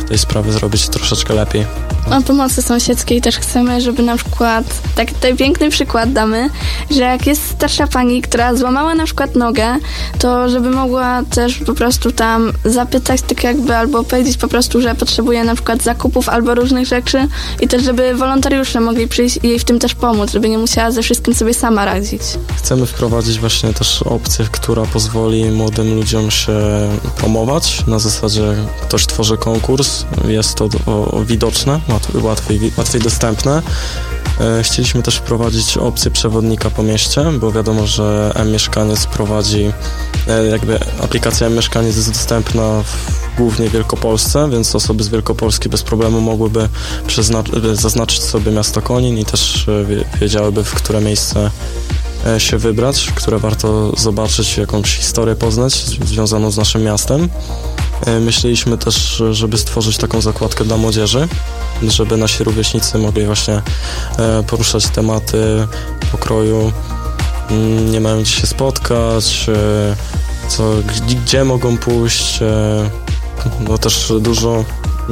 tej sprawie zrobić troszeczkę lepiej. O pomocy sąsiedzkiej też chcemy, żeby na przykład, tak tutaj piękny przykład damy, że jak jest starsza pani, która złamała na przykład nogę, to żeby mogła też po prostu tam zapytać tak jakby, albo powiedzieć po prostu, że potrzebuje na przykład zakupów albo różnych rzeczy i też żeby wolontariusze mogli przyjść i jej w tym też pomóc, żeby nie musiała ze wszystkim sobie sama radzić. Chcemy wprowadzić właśnie też opcję, która pozwoli młodym ludziom się promować. Na zasadzie ktoś tworzy konkurs, jest to o, o widoczne, łatwiej, łatwiej dostępne. Chcieliśmy też wprowadzić opcję przewodnika po mieście, bo wiadomo, że M-Mieszkaniec prowadzi, jakby aplikacja M-Mieszkaniec jest dostępna w, głównie w Wielkopolsce, więc osoby z Wielkopolski bez problemu mogłyby przezna- zaznaczyć sobie miasto Konin i też wiedziałyby, w które miejsce się wybrać, które warto zobaczyć, jakąś historię poznać związaną z naszym miastem. Myśleliśmy też, żeby stworzyć taką zakładkę dla młodzieży, żeby nasi rówieśnicy mogli właśnie poruszać tematy pokroju, nie mają gdzie się spotkać, co, gdzie mogą pójść, no też dużo,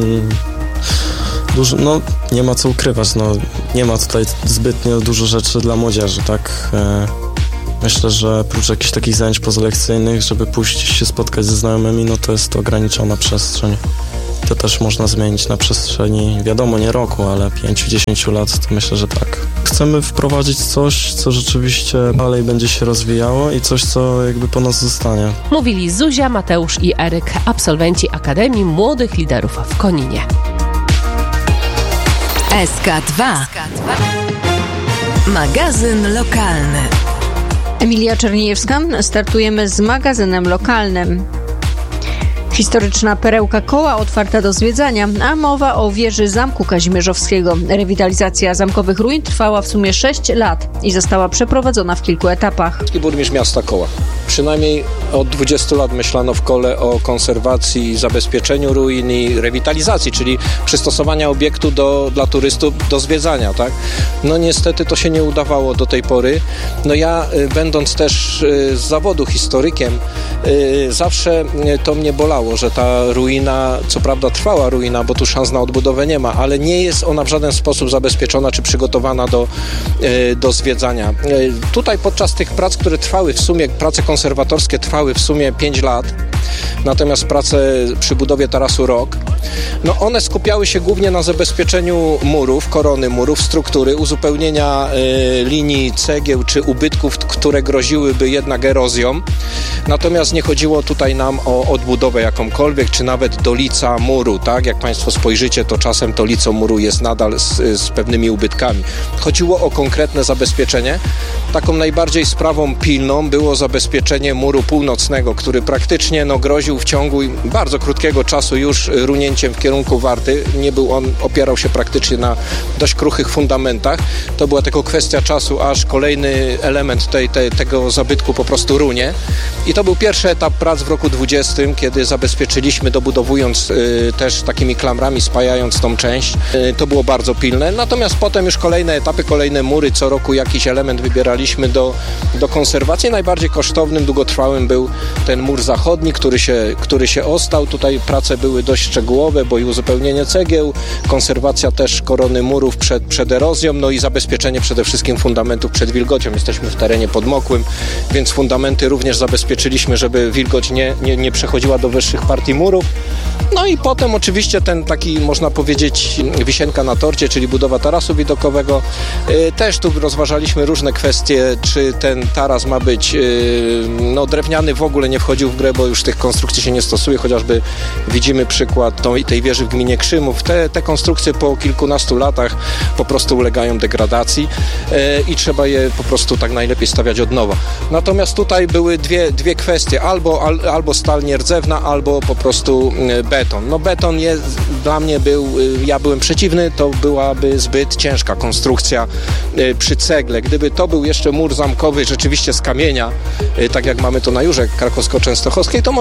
dużo, no nie ma co ukrywać, no nie ma tutaj zbytnio dużo rzeczy dla młodzieży, tak. Myślę, że oprócz jakichś takich zajęć pozalekcyjnych, żeby pójść się spotkać ze znajomymi, no to jest to ograniczona przestrzeń. To też można zmienić na przestrzeni, wiadomo, nie roku, ale pięć do dziesięciu lat, to myślę, że tak. Chcemy wprowadzić coś, co rzeczywiście dalej będzie się rozwijało i coś, co jakby po nas zostanie. Mówili Zuzia, Mateusz i Eryk, absolwenci Akademii Młodych Liderów w Koninie. S K dwa. Magazyn lokalny. Emilia Czerniejewska. Startujemy z magazynem lokalnym. Historyczna perełka Koła otwarta do zwiedzania, a mowa o wieży Zamku Kazimierzowskiego. Rewitalizacja zamkowych ruin trwała w sumie sześć lat i została przeprowadzona w kilku etapach. Burmistrz miasta Koła. Przynajmniej od dwudziestu lat myślano w Kole o konserwacji i zabezpieczeniu ruin i rewitalizacji, czyli przystosowania obiektu do, dla turystów do zwiedzania, tak? No niestety to się nie udawało do tej pory. No ja, będąc też z zawodu historykiem, zawsze to mnie bolało, że ta ruina, co prawda trwała ruina, bo tu szans na odbudowę nie ma, ale nie jest ona w żaden sposób zabezpieczona czy przygotowana do, do zwiedzania. Tutaj podczas tych prac, które trwały w sumie, prace konserwatorskie trwały w sumie pięć lat, natomiast prace przy budowie tarasu rok, no one skupiały się głównie na zabezpieczeniu murów, korony murów, struktury, uzupełnienia y, linii cegieł czy ubytków, które groziłyby jednak erozją. Natomiast nie chodziło tutaj nam o odbudowę jakąkolwiek, czy nawet do lica muru, tak? Jak Państwo spojrzycie, to czasem to lico muru jest nadal z, z pewnymi ubytkami. Chodziło o konkretne zabezpieczenie. Taką najbardziej sprawą pilną było zabezpieczenie muru północnego, który praktycznie no, groził w ciągu bardzo krótkiego czasu już runięciem w kierunku Warty. Nie był on, opierał się praktycznie na dość kruchych fundamentach. To była tylko kwestia czasu, aż kolejny element tej, tej, tego zabytku po prostu runie. I to był pierwszy etap prac w roku dwudziestym, kiedy zabezpieczyliśmy, dobudowując y, też takimi klamrami, spajając tą część. Y, to było bardzo pilne. Natomiast potem już kolejne etapy, kolejne mury, co roku jakiś element wybieraliśmy do, do konserwacji. Najbardziej kosztownym, długotrwałym był ten mur zachodni, który się, który się ostał. Tutaj prace były dość szczegółowe, bo i uzupełnienie cegieł, konserwacja też korony murów przed, przed erozją, no i zabezpieczenie przede wszystkim fundamentów przed wilgocią. Jesteśmy w terenie podmokłym, więc fundamenty również zabezpieczyliśmy, żeby wilgoć nie, nie, nie przechodziła do wyższych partii murów. No i potem oczywiście ten taki, można powiedzieć, wisienka na torcie, czyli budowa tarasu widokowego. Yy, też tu rozważaliśmy różne kwestie, czy ten taras ma być yy, no drewniany, w ogóle nie wchodził w grę, bo już tych konstrukcji się nie stosuje, chociażby widzimy przykład tą, tej wieży w gminie Krzymów. Te, te konstrukcje po kilkunastu latach po prostu ulegają degradacji yy, i trzeba je po prostu tak najlepiej stawiać od nowa. Natomiast tutaj były dwie, dwie kwestie, albo, al, albo stal nierdzewna, albo po prostu yy, beton. No beton jest, dla mnie był, yy, ja byłem przeciwny, to byłaby zbyt ciężka konstrukcja yy, przy cegle. Gdyby to był jeszcze mur zamkowy rzeczywiście z kamienia, yy, tak jak mamy to na Jurze Krakowsko-Częstochowskiej, to może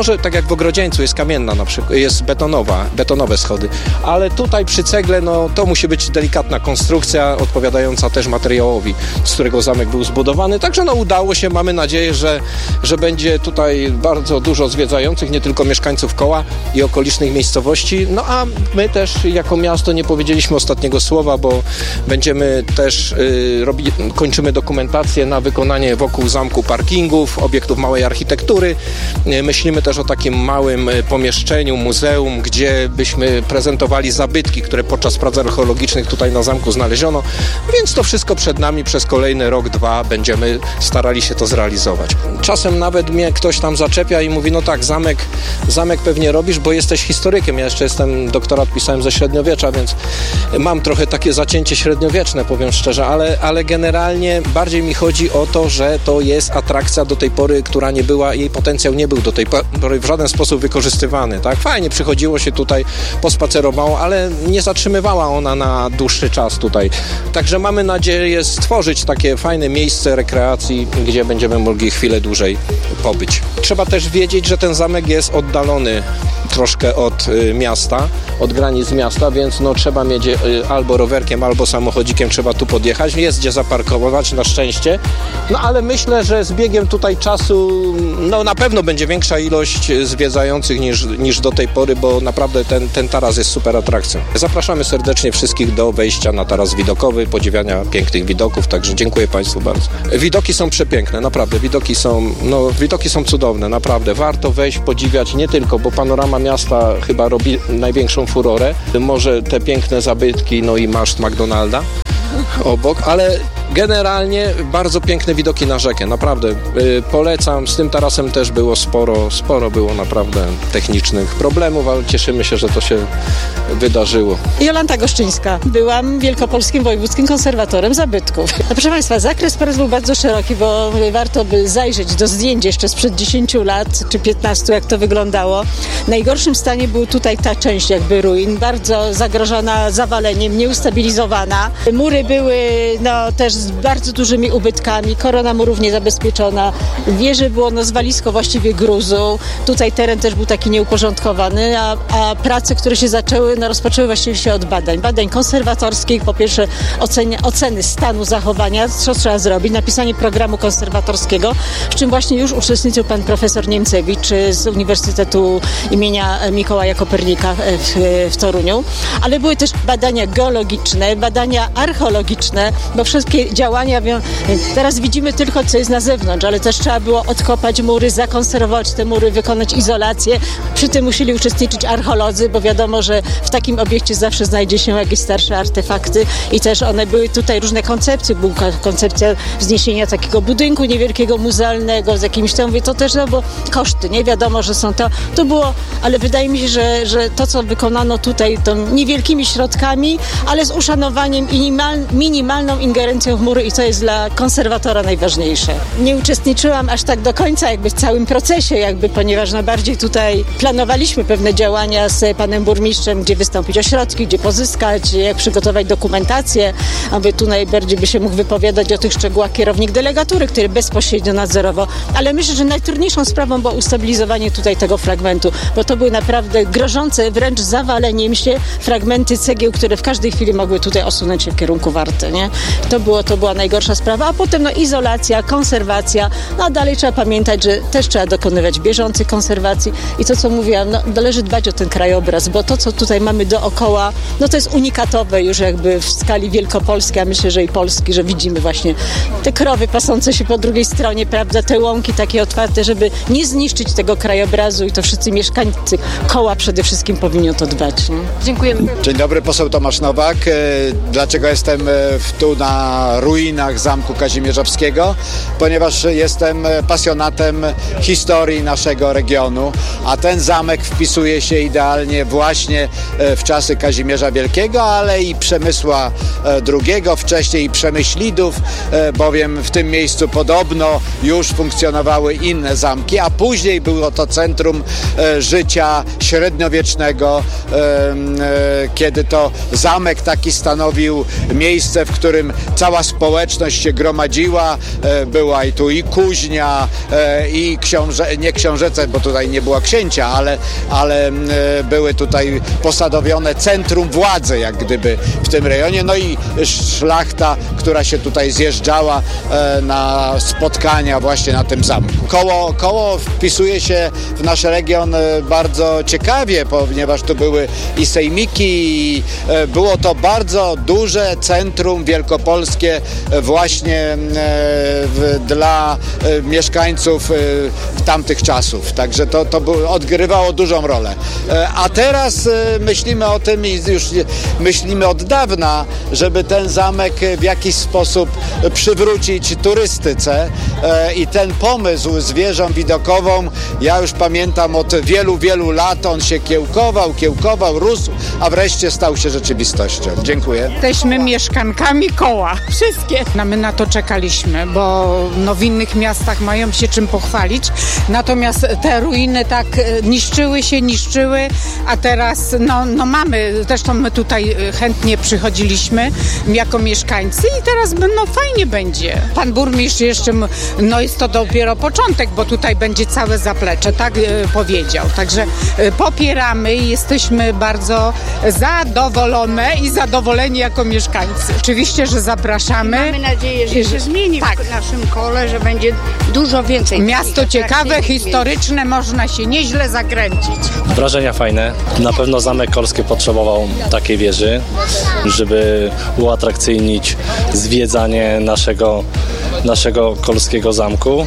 może tak jak w Ogrodzieńcu jest kamienna na przykład, jest betonowa, betonowe schody, ale tutaj przy cegle, no to musi być delikatna konstrukcja odpowiadająca też materiałowi, z którego zamek był zbudowany. Także no udało się, mamy nadzieję, że, że będzie tutaj bardzo dużo zwiedzających, nie tylko mieszkańców Koła i okolicznych miejscowości. No a my też jako miasto nie powiedzieliśmy ostatniego słowa, bo będziemy też y, robi, kończymy dokumentację na wykonanie wokół zamku parkingów, obiektów małej architektury. Y, myślimy też o takim małym y, pomieszczeniu, muzeum, gdzie byśmy prezentowali zabytki, które podczas prac archeologicznych tutaj na zamku znaleziono, więc to wszystko przed nami przez kolejny rok, dwa będziemy starali się to zrealizować. Czasem nawet mnie ktoś tam zaczepia i mówi, no tak, zamek, zamek pewnie robisz, bo jesteś historykiem. Ja jeszcze jestem, doktorat pisałem ze średniowiecza, więc mam trochę takie zacięcie średniowieczne, powiem szczerze, ale, ale generalnie bardziej mi chodzi o to, że to jest atrakcja do tej pory, która nie była, jej potencjał nie był do tej pory w żaden sposób wykorzystywany, tak? Fajnie przychodziło się tutaj, pospacerowało, ale nie zatrzymywała ona na dłuższy czas tutaj. Także mamy nadzieję stworzyć takie fajne miejsce rekreacji, gdzie będziemy mogli chwilę dłużej pobyć. Trzeba też wiedzieć, że ten zamek jest oddalony troszkę od y, miasta, od granic miasta, więc no trzeba mieć y, albo rowerkiem, albo samochodzikiem trzeba tu podjechać. Jest gdzie zaparkować, na szczęście. No ale myślę, że z biegiem tutaj czasu no na pewno będzie większa ilość zwiedzających niż, niż do tej pory, bo naprawdę ten, ten taras jest super atrakcją. Zapraszamy serdecznie wszystkich do wejścia na taras widokowy, podziwiania pięknych widoków, także dziękuję Państwu bardzo. Widoki są przepiękne, naprawdę. Widoki są, no, widoki są cudowne, naprawdę. Warto wejść, podziwiać nie tylko, bo panorama miasta chyba robi największą furorę. Może te piękne zabytki, no i maszt McDonalda obok, ale generalnie bardzo piękne widoki na rzekę, naprawdę yy, polecam. Z tym tarasem też było sporo, sporo było naprawdę technicznych problemów, ale cieszymy się, że to się wydarzyło. Jolanta Goszczyńska. Byłam wielkopolskim wojewódzkim konserwatorem zabytków. No, proszę Państwa, zakres prac był bardzo szeroki, bo warto by zajrzeć do zdjęć jeszcze sprzed dziesięciu lat czy piętnastu, jak to wyglądało. W najgorszym stanie był tutaj ta część jakby ruin, bardzo zagrożona zawaleniem, nieustabilizowana. Mury były no też z bardzo dużymi ubytkami, korona murów niezabezpieczona, w wieży było no zwalisko właściwie gruzu, tutaj teren też był taki nieuporządkowany, a, a prace, które się zaczęły, no rozpoczęły właściwie się od badań. Badań konserwatorskich, po pierwsze oceny, oceny stanu zachowania, co trzeba zrobić, napisanie programu konserwatorskiego, w czym właśnie już uczestniczył pan profesor Niemcewicz z Uniwersytetu imienia Mikołaja Kopernika w, w Toruniu, ale były też badania geologiczne, badania archeologiczne, bo wszystkie działania, teraz widzimy tylko, co jest na zewnątrz, ale też trzeba było odkopać mury, zakonserwować te mury, wykonać izolację. Przy tym musieli uczestniczyć archeolodzy, bo wiadomo, że w takim obiekcie zawsze znajdzie się jakieś starsze artefakty i też one były tutaj różne koncepcje. Była koncepcja wzniesienia takiego budynku niewielkiego, muzealnego, z jakimś tam, mówię, to też no, bo koszty, nie wiadomo, że są to, to było, ale wydaje mi się, że, że to, co wykonano tutaj, to niewielkimi środkami, ale z uszanowaniem i minimal, minimalną ingerencją w mury i co jest dla konserwatora najważniejsze. Nie uczestniczyłam aż tak do końca jakby w całym procesie, jakby, ponieważ no bardziej tutaj planowaliśmy pewne działania z panem burmistrzem, gdzie wystąpić o środki, gdzie pozyskać, jak przygotować dokumentację, aby tu najbardziej by się mógł wypowiadać o tych szczegółach kierownik delegatury, który bezpośrednio nadzorował. Ale myślę, że najtrudniejszą sprawą było ustabilizowanie tutaj tego fragmentu, bo to były naprawdę grożące wręcz zawaleniem się fragmenty cegieł, które w każdej chwili mogły tutaj osunąć się w kierunku Warty, nie? To było, to była najgorsza sprawa, a potem no izolacja, konserwacja, no a dalej trzeba pamiętać, że też trzeba dokonywać bieżących konserwacji i to, co mówiłam, no należy dbać o ten krajobraz, bo to, co tutaj mamy dookoła, no to jest unikatowe już jakby w skali wielkopolskiej, a myślę, że i Polski, że widzimy właśnie te krowy pasące się po drugiej stronie, prawda, te łąki takie otwarte, żeby nie zniszczyć tego krajobrazu i to wszyscy mieszkańcy Koła przede wszystkim powinni o to dbać. Nie? Dziękujemy. Dzień dobry, poseł Tomasz Nowak. Dlaczego jestem tu na ruinach Zamku Kazimierzowskiego? Ponieważ jestem pasjonatem historii naszego regionu, a ten zamek wpisuje się idealnie właśnie w czasy Kazimierza Wielkiego, ale i Przemysła drugiego, wcześniej Przemyślidów, bowiem w tym miejscu podobno już funkcjonowały inne zamki, a później było to centrum życia średniowiecznego, kiedy to zamek taki stanowił miejsce, w którym cała społeczność się gromadziła. Była i tu i kuźnia, i książę, nie książęce, bo tutaj nie było księcia, ale, ale były tutaj posadowione centrum władzy, jak gdyby w tym rejonie. No i szlachta, która się tutaj zjeżdżała na spotkania właśnie na tym zamku. Koło, koło wpisuje się w nasz region bardzo ciekawie, ponieważ tu były i sejmiki, i było to bardzo duże centrum wielkopolskie właśnie dla mieszkańców tamtych czasów. Także to, to odgrywało dużą rolę. A teraz myślimy o tym i już myślimy od dawna, żeby ten zamek w jakiś sposób przywrócić turystyce i ten pomysł z wieżą widokową, ja już pamiętam od wielu, wielu lat, on się kiełkował, kiełkował, rósł, a wreszcie stał się rzeczywistością. Dziękuję. Jesteśmy mieszkankami Koła. Wszystkie. No my na to czekaliśmy, bo no w innych miastach mają się czym pochwalić, natomiast te ruiny tak niszczyły się, niszczyły, a teraz no, no mamy, zresztą my tutaj chętnie przychodziliśmy jako mieszkańcy i teraz no fajnie będzie. Pan burmistrz jeszcze, no jest to dopiero początek, bo tutaj będzie całe zaplecze, tak powiedział. Także popieramy i jesteśmy bardzo zadowolone i zadowoleni jako mieszkańcy. Oczywiście, że zapraszamy. Mamy nadzieję, że się zmieni tak. w naszym kole, że będzie dużo więcej. Miasto ciekawe, historyczne, można się nieźle zakręcić. Wrażenia fajne. Na pewno Zamek Kolski potrzebował takiej wieży, żeby uatrakcyjnić zwiedzanie naszego, naszego kolskiego zamku.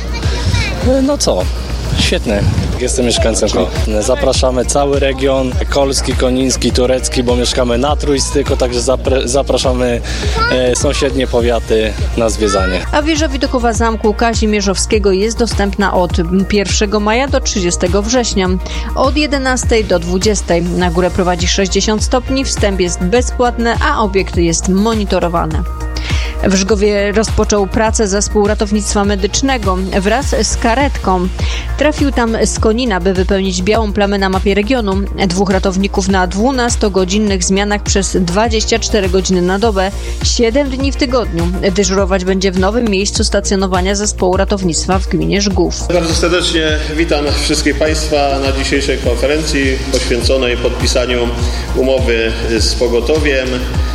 No co? Świetne. Jestem mieszkańcem Koła. Zapraszamy cały region, kolski, koniński, turecki, bo mieszkamy na Trójstyku, także zapre- zapraszamy e, sąsiednie powiaty na zwiedzanie. A wieża widokowa Zamku Kazimierzowskiego jest dostępna od pierwszego maja do trzydziestego września, od jedenastej do dwudziestej. Na górę prowadzi sześćdziesiąt stopni, wstęp jest bezpłatny, a obiekt jest monitorowany. W Żgowie rozpoczął pracę zespół ratownictwa medycznego wraz z karetką. Trafił tam z Konina, by wypełnić białą plamę na mapie regionu. Dwóch ratowników na dwunastogodzinnych zmianach przez dwadzieścia cztery godziny na dobę, siedem dni w tygodniu. Dyżurować będzie w nowym miejscu stacjonowania zespołu ratownictwa w gminie Żgów. Bardzo serdecznie witam wszystkich Państwa na dzisiejszej konferencji poświęconej podpisaniu umowy z pogotowiem.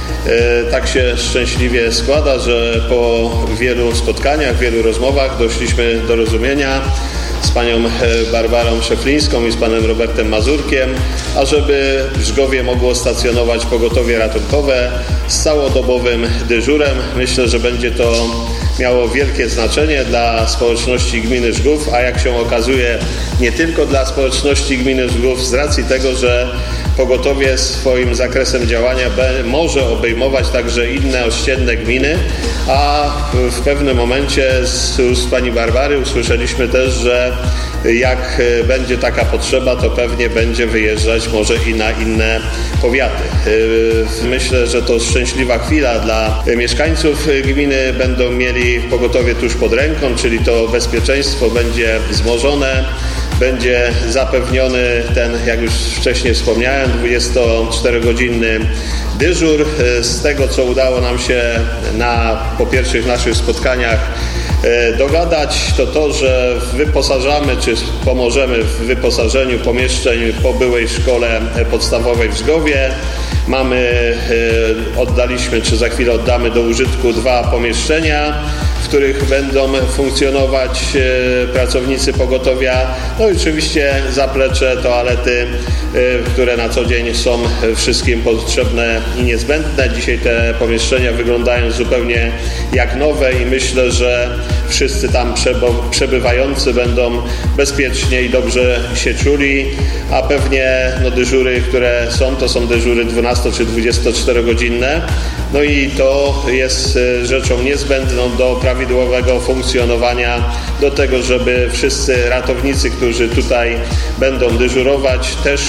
Tak się szczęśliwie składa, że po wielu spotkaniach, wielu rozmowach doszliśmy do rozumienia z panią Barbarą Szeflińską i z panem Robertem Mazurkiem, ażeby w Żgowie mogło stacjonować pogotowie ratunkowe z całodobowym dyżurem. Myślę, że będzie to miało wielkie znaczenie dla społeczności gminy Żgów, a jak się okazuje nie tylko dla społeczności gminy Żgów z racji tego, że pogotowie swoim zakresem działania może obejmować także inne ościenne gminy, a w pewnym momencie z ust pani Barbary usłyszeliśmy też, że jak będzie taka potrzeba, to pewnie będzie wyjeżdżać może i na inne powiaty. Myślę, że to szczęśliwa chwila dla mieszkańców gminy. Będą mieli pogotowie tuż pod ręką, czyli to bezpieczeństwo będzie wzmożone. Będzie zapewniony ten, jak już wcześniej wspomniałem, dwudziestoczterogodzinny dyżur. Z tego, co udało nam się na po pierwszych naszych spotkaniach dogadać, to to, że wyposażamy, czy pomożemy w wyposażeniu pomieszczeń po byłej szkole podstawowej w Żgowie. Mamy, oddaliśmy, czy za chwilę oddamy do użytku dwa pomieszczenia, w których będą funkcjonować pracownicy pogotowia. No i oczywiście zaplecze, toalety, które na co dzień są wszystkim potrzebne i niezbędne. Dzisiaj te pomieszczenia wyglądają zupełnie jak nowe i myślę, że wszyscy tam przebywający będą bezpiecznie i dobrze się czuli, a pewnie no, dyżury, które są, to są dyżury dwunasto- czy dwudziestoczterogodzinne. No i to jest rzeczą niezbędną do prawidłowego funkcjonowania, do tego, żeby wszyscy ratownicy, którzy tutaj będą dyżurować, też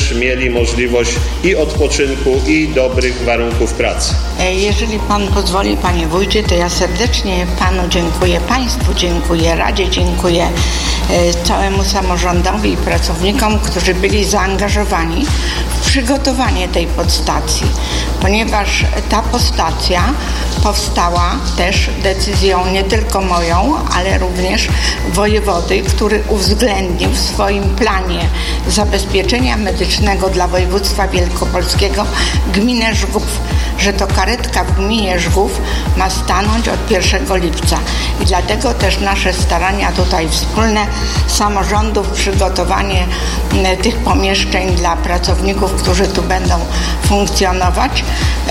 też mieli możliwość i odpoczynku, i dobrych warunków pracy. Jeżeli Pan pozwoli, Panie Wójcie, to ja serdecznie Panu dziękuję, Państwu dziękuję, Radzie dziękuję, całemu samorządowi i pracownikom, którzy byli zaangażowani w przygotowanie tej podstacji, ponieważ ta podstacja powstała też decyzją nie tylko moją, ale również wojewody, który uwzględnił w swoim planie zabezpieczenia medycznego dla województwa wielkopolskiego gminę Żgów, że to karetka w gminie Żgów ma stanąć od pierwszego lipca. I dlatego też nasze starania tutaj wspólne samorządów, przygotowanie tych pomieszczeń dla pracowników, którzy tu będą funkcjonować,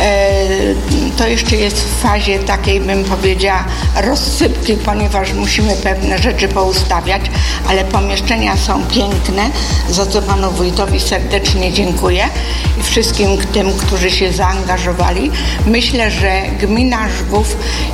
to jeszcze jest w fazie takiej, bym powiedziała, rozsypki, ponieważ musimy pewne rzeczy poustawiać, ale pomieszczenia są piękne, za co Panu Wójtowi serdecznie dziękuję i wszystkim tym, którzy się zaangażowali. Myślę, że gmina Żgów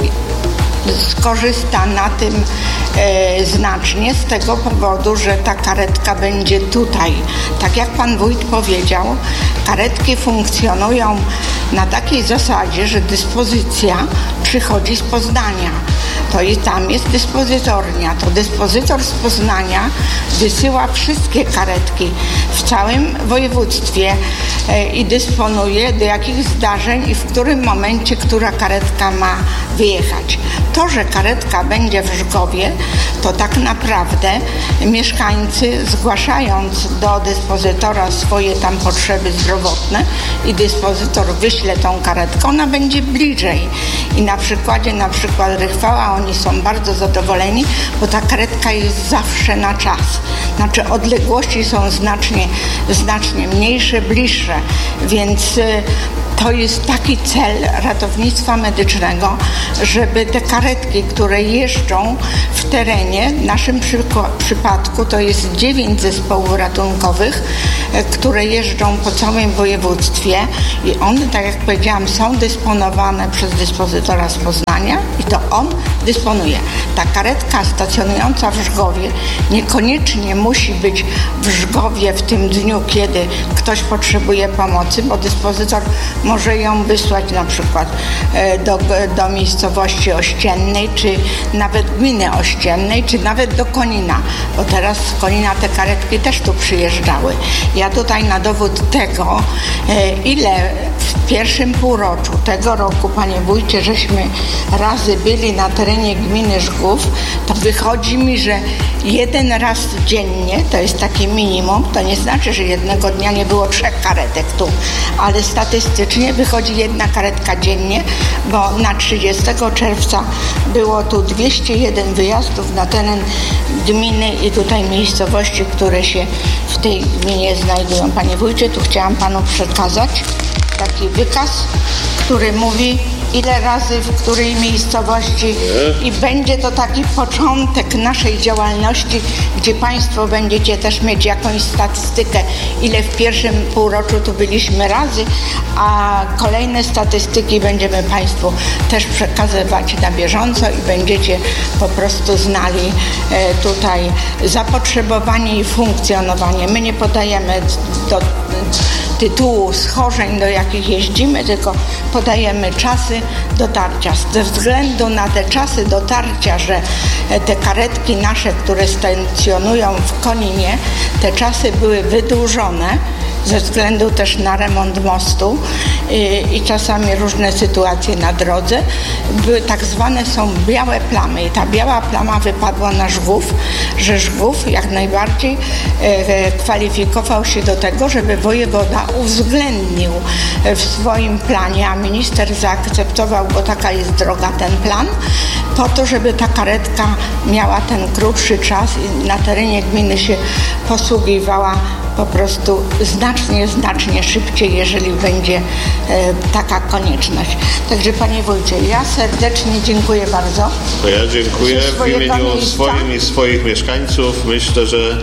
skorzysta na tym e, znacznie z tego powodu, że ta karetka będzie tutaj. Tak jak Pan Wójt powiedział, karetki funkcjonują na takiej zasadzie, że dyspozycja przychodzi z Poznania. To i tam jest dyspozytornia. To dyspozytor z Poznania wysyła wszystkie karetki w całym województwie e, i dysponuje, do jakich zdarzeń i w którym momencie która karetka ma wyjechać. To, że karetka będzie w Żgowie, to tak naprawdę mieszkańcy, zgłaszając do dyspozytora swoje tam potrzeby zdrowotne i dyspozytor wyśle tą karetkę, ona będzie bliżej. I na przykładzie na przykład Rychwała oni są bardzo zadowoleni, bo ta karetka jest zawsze na czas. Znaczy odległości są znacznie, znacznie mniejsze, bliższe, więc to jest taki cel ratownictwa medycznego, żeby te karetki, które jeżdżą w terenie, w naszym przypadku to jest dziewięć zespołów ratunkowych, które jeżdżą po całym województwie i one, tak jak powiedziałam, są dysponowane przez dyspozytora z Poznania i to on dysponuje. Ta karetka stacjonująca w Żgowie niekoniecznie musi być w Żgowie w tym dniu, kiedy ktoś potrzebuje pomocy, bo dyspozytor może ją wysłać na przykład do, do miejscowości ościennej, czy nawet gminy ościennej, czy nawet do Konina, bo teraz z Konina te karetki też tu przyjeżdżały. Ja tutaj na dowód tego, ile w pierwszym półroczu tego roku, Panie Wójcie, żeśmy razy byli na terenie gminy Żgów, to wychodzi mi, że jeden raz dziennie, to jest takie minimum, to nie znaczy, że jednego dnia nie było trzech karetek tu, ale statystycznie wychodzi jedna karetka dziennie, bo na trzydziestego czerwca było tu dwieście jeden wyjazdów na teren gminy i tutaj miejscowości, które się w tej gminie znajdują. Panie Wójcie, tu chciałam Panu przekazać taki wykaz, który mówi, ile razy w której miejscowości i będzie to taki początek naszej działalności, gdzie Państwo będziecie też mieć jakąś statystykę, ile w pierwszym półroczu tu byliśmy razy, a kolejne statystyki będziemy Państwu też przekazywać na bieżąco i będziecie po prostu znali tutaj zapotrzebowanie i funkcjonowanie. My nie podajemy do tytułu schorzeń, do jakich jeździmy, tylko podajemy czasy dotarcia. Ze względu na te czasy dotarcia, że te karetki nasze, które stacjonują w Koninie, te czasy były wydłużone ze względu też na remont mostu i, i czasami różne sytuacje na drodze, były tak zwane są białe plamy i ta biała plama wypadła na Żgów, że Żgów jak najbardziej e, kwalifikował się do tego, żeby wojewoda uwzględnił w swoim planie, a minister zaakceptował, bo taka jest droga, ten plan, po to, żeby ta karetka miała ten krótszy czas i na terenie gminy się posługiwała po prostu znacznie, znacznie szybciej, jeżeli będzie e, taka konieczność. Także Panie Wójcie, ja serdecznie dziękuję bardzo. To ja dziękuję w imieniu swoim i swoich mieszkańców. Myślę, że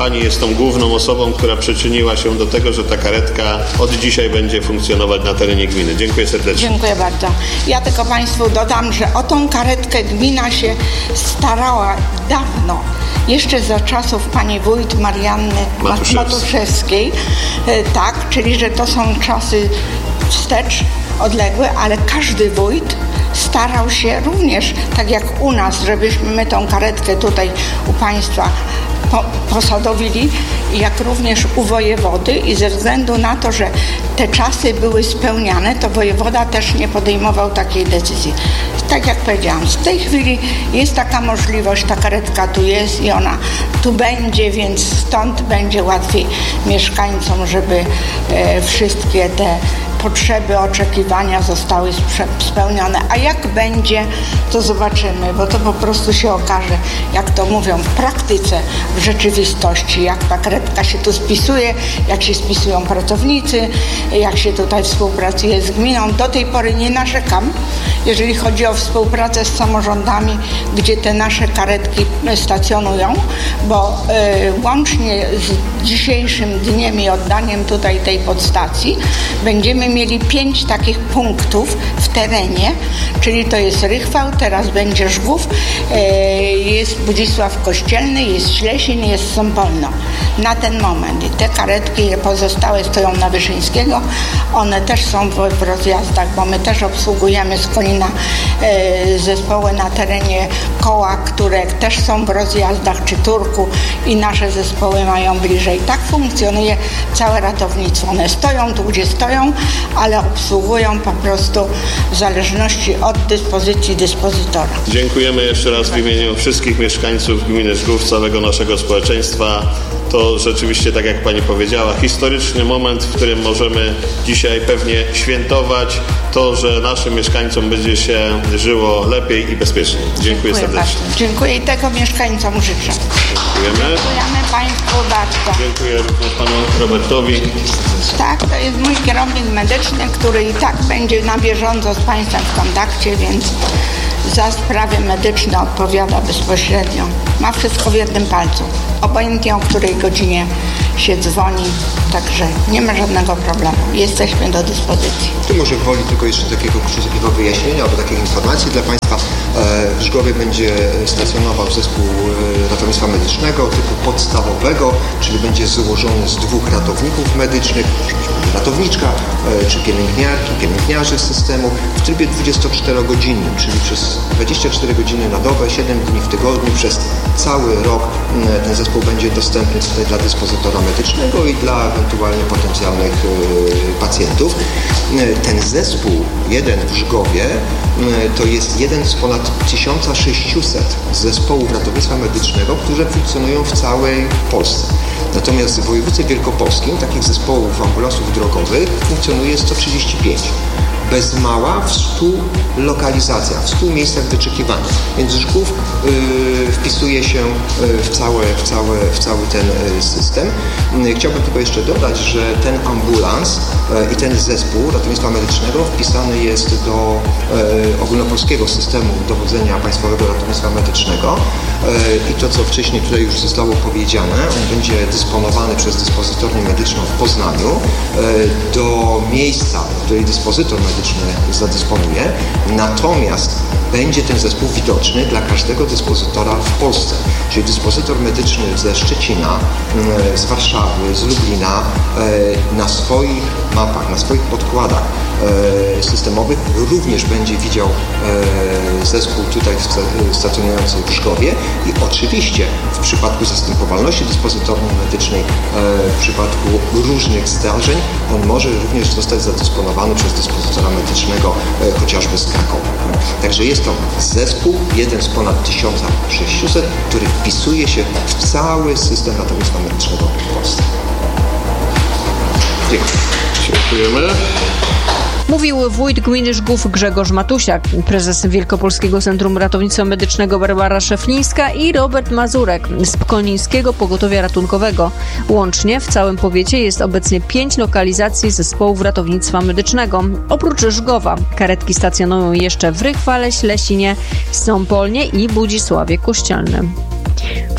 Pani jest tą główną osobą, która przyczyniła się do tego, że ta karetka od dzisiaj będzie funkcjonować na terenie gminy. Dziękuję serdecznie. Dziękuję bardzo. Ja tylko Państwu dodam, że o tą karetkę gmina się starała dawno. Jeszcze za czasów pani wójt Marianny Matuszewskiej. Matuszewskiej. Tak, czyli że to są czasy wstecz, odległe, ale każdy wójt starał się również, tak jak u nas, żebyśmy my tą karetkę tutaj u Państwa po, posadowili, jak również u wojewody i ze względu na to, że te czasy były spełniane, to wojewoda też nie podejmował takiej decyzji. Tak jak powiedziałam, w tej chwili jest taka możliwość, ta karetka tu jest i ona tu będzie, więc stąd będzie łatwiej mieszkańcom, żeby e, wszystkie te potrzeby, oczekiwania zostały spełnione. A jak będzie, to zobaczymy, bo to po prostu się okaże, jak to mówią w praktyce, w rzeczywistości, jak ta karetka się tu spisuje, jak się spisują pracownicy, jak się tutaj współpracuje z gminą. Do tej pory nie narzekam, jeżeli chodzi o współpracę z samorządami, gdzie te nasze karetki stacjonują, bo y, łącznie z dzisiejszym dniem i oddaniem tutaj tej podstacji będziemy mieli pięć takich punktów w terenie, czyli to jest Rychwał, teraz będzie Żgów, jest Budzisław Kościelny, jest Ślesin, jest Sąpolno. Na ten moment. I te karetki pozostałe stoją na Wyszyńskiego. One też są w, w rozjazdach, bo my też obsługujemy z Konina zespoły na terenie Koła, które też są w rozjazdach, czy Turku i nasze zespoły mają bliżej. Tak funkcjonuje całe ratownictwo. One stoją tu, gdzie stoją, ale obsługują po prostu w zależności od dyspozycji dyspozytora. Dziękujemy jeszcze raz w imieniu wszystkich mieszkańców gminy Żgów, całego naszego społeczeństwa. To rzeczywiście, tak jak pani powiedziała, historyczny moment, w którym możemy dzisiaj pewnie świętować to, że naszym mieszkańcom będzie się żyło lepiej i bezpieczniej. Dziękuję, Dziękuję serdecznie. Bardzo. Dziękuję i tego mieszkańcom życzę. Dziękujemy. Dziękujemy Państwu bardzo. Dziękuję również panu Robertowi. Tak, to jest mój kierownik medyczny, który i tak będzie na bieżąco z Państwem w kontakcie, więc za sprawy medyczne odpowiada bezpośrednio. Ma wszystko w jednym palcu. Obojętnie o której godzinie się dzwoni, także nie ma żadnego problemu. Jesteśmy do dyspozycji. Tu może woli tylko jeszcze takiego krótkiego wyjaśnienia albo takiej informacji dla Państwa. W Żgowie będzie stacjonował zespół ratownictwa medycznego typu podstawowego, czyli będzie złożony z dwóch ratowników medycznych, ratowniczka czy pielęgniarki, pielęgniarzy z systemu w trybie dwudziestoczterogodzinnym, czyli przez dwadzieścia cztery godziny na dobę, siedem dni w tygodniu, przez cały rok ten zespół będzie dostępny tutaj dla dyspozytora medycznego i dla ewentualnie potencjalnych pacjentów. Ten zespół, jeden w Żgowie, to jest jeden z ponad tysiąc sześćset zespołów ratownictwa medycznego, które funkcjonują w całej Polsce. Natomiast w województwie wielkopolskim takich zespołów ambulansów drogowych funkcjonuje sto trzydzieści pięć. Bez mała w stu lokalizacjach, w stu miejscach wyczekiwania. Więc Żgów y, wpisuje się w, całe, w, całe, w cały ten system. Chciałbym tylko jeszcze dodać, że ten ambulans y, i ten zespół ratownictwa medycznego wpisany jest do y, ogólnopolskiego systemu dowodzenia Państwowego Ratownictwa Medycznego y, i to, co wcześniej tutaj już zostało powiedziane, on będzie dysponowany przez dyspozytornię medyczną w Poznaniu y, do miejsca, w której dyspozytor medyczny zadysponuje, natomiast będzie ten zespół widoczny dla każdego dyspozytora w Polsce. Czyli dyspozytor medyczny ze Szczecina, z Warszawy, z Lublina na swoich mapach, na swoich podkładach systemowych również będzie widział zespół tutaj stacjonujący w Żgowie i oczywiście w przypadku zastępowalności dyspozytorni medycznej, w przypadku różnych zdarzeń, on może również zostać zadysponowany przez dyspozytora medycznego chociażby z Krakowa. Także jest to zespół, jeden z ponad tysiąc sześćset, który wpisuje się w cały system ratownictwa medycznego w Polsce. Dziękuję. Dziękujemy. Mówił wójt gminy Żgów Grzegorz Matusiak, prezes Wielkopolskiego Centrum Ratownictwa Medycznego Barbara Szeflińska i Robert Mazurek z Konińskiego Pogotowia Ratunkowego. Łącznie w całym powiecie jest obecnie pięć lokalizacji zespołów ratownictwa medycznego. Oprócz Żgowa karetki stacjonują jeszcze w Rychwale, Ślesinie, Sąpolnie i Budzisławie Kościelnym.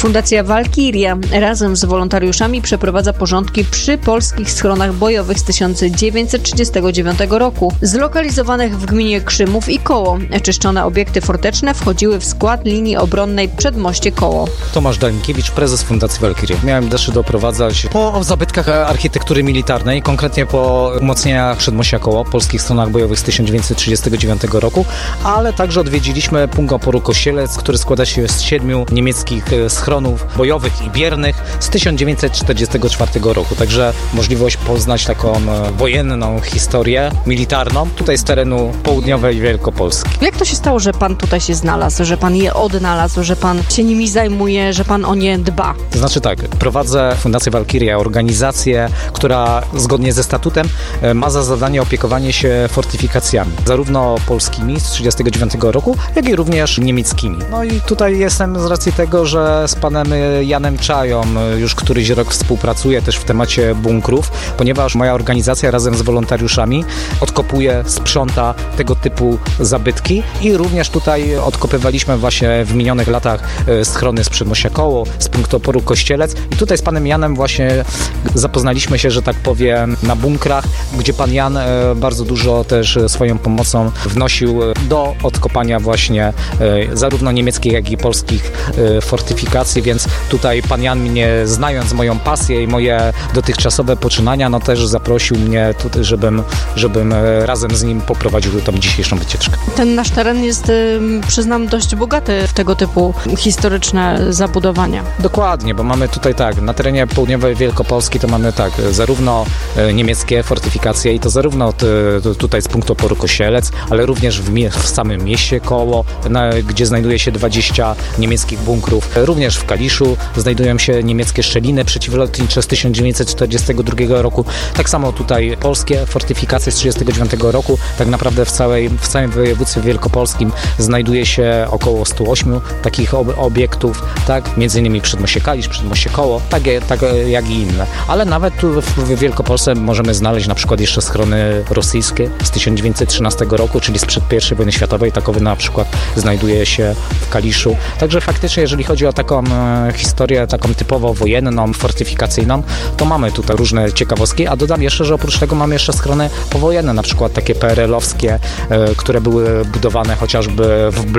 Fundacja Walkiria razem z wolontariuszami przeprowadza porządki przy polskich schronach bojowych z tysiąc dziewięćset trzydziestego dziewiątego roku, zlokalizowanych w gminie Krzymów i Koło. Czyszczone obiekty forteczne wchodziły w skład linii obronnej Przedmoście Koło. Tomasz Dalinkiewicz, prezes Fundacji Walkiria. Miałem zaszczyt doprowadzać po zabytkach architektury militarnej, konkretnie po umocnieniach Przedmościa Koło, polskich stronach bojowych z tysiąc dziewięćset trzydziestego dziewiątego roku, ale także odwiedziliśmy punkt oporu Kościelec, który składa się z siedmiu niemieckich schronów bojowych i biernych z tysiąc dziewięćset czterdziestego czwartego roku. Także możliwość poznać taką wojenną historię militarną tutaj z terenu południowej Wielkopolski. Jak to się stało, że pan tutaj się znalazł, że pan je odnalazł, że pan się nimi zajmuje, że pan o nie dba? To znaczy tak, prowadzę Fundację Walkiria, organizację, która zgodnie ze statutem ma za zadanie opiekowanie się fortyfikacjami, zarówno polskimi z trzydziestego dziewiątego roku, jak i również niemieckimi. No i tutaj jestem z racji tego, że z panem Janem Czają już któryś rok współpracuję też w temacie bunkrów, ponieważ moja organizacja razem z wolontariuszami odkopuje, sprząta tego typu zabytki i również tutaj odkopywaliśmy właśnie w minionych latach schrony z Przedmościa Koło, z punktu oporu Kościelec i tutaj z panem Janem właśnie zapoznaliśmy się, że tak powiem, na bunkrach, gdzie pan Jan bardzo dużo też swoją pomocą wnosił do odkopania właśnie zarówno niemieckich, jak i polskich fortyfikacji, więc tutaj pan Jan mnie, znając moją pasję i moje dotychczasowe poczynania, no też zaprosił mnie tutaj, żebym, żebym razem z nim poprowadził tą dzisiejszą wycieczkę. Ten nasz teren jest, przyznam, dość bogaty w tego typu historyczne zabudowania. Dokładnie, bo mamy tutaj tak, na terenie południowej Wielkopolski to mamy tak, zarówno niemieckie fortyfikacje i to zarówno t, tutaj z punktu oporu Kościelec, ale również w, mie- w samym mieście Koło, na, gdzie znajduje się dwadzieścia niemieckich bunkrów. Również w Kaliszu znajdują się niemieckie szczeliny przeciwlotnicze z tysiąc dziewięćset czterdziestego drugiego roku. Tak samo tutaj polskie fortyfikacje z trzydziestego dziewiątego roku. Tak naprawdę w, całej, w całym województwie wielkopolskim znajduje się około stu ośmiu takich ob- obiektów, tak? Między innymi Przedmoście Kalisz, Przedmoście Koło, tak, tak jak i inne. Ale nawet tu w Wielkopolsce możemy znaleźć na przykład jeszcze schrony rosyjskie z tysiąc dziewięćset trzynastego roku, czyli sprzed pierwszej wojny światowej. Takowy na przykład znajduje się w Kaliszu. Także faktycznie, jeżeli chodzi o taką e, historię, taką typowo wojenną, fortyfikacyjną, to mamy tutaj różne ciekawostki, a dodam jeszcze, że oprócz tego mamy jeszcze schrony powojenne, na przykład takie P R L owskie, e, które były budowane chociażby w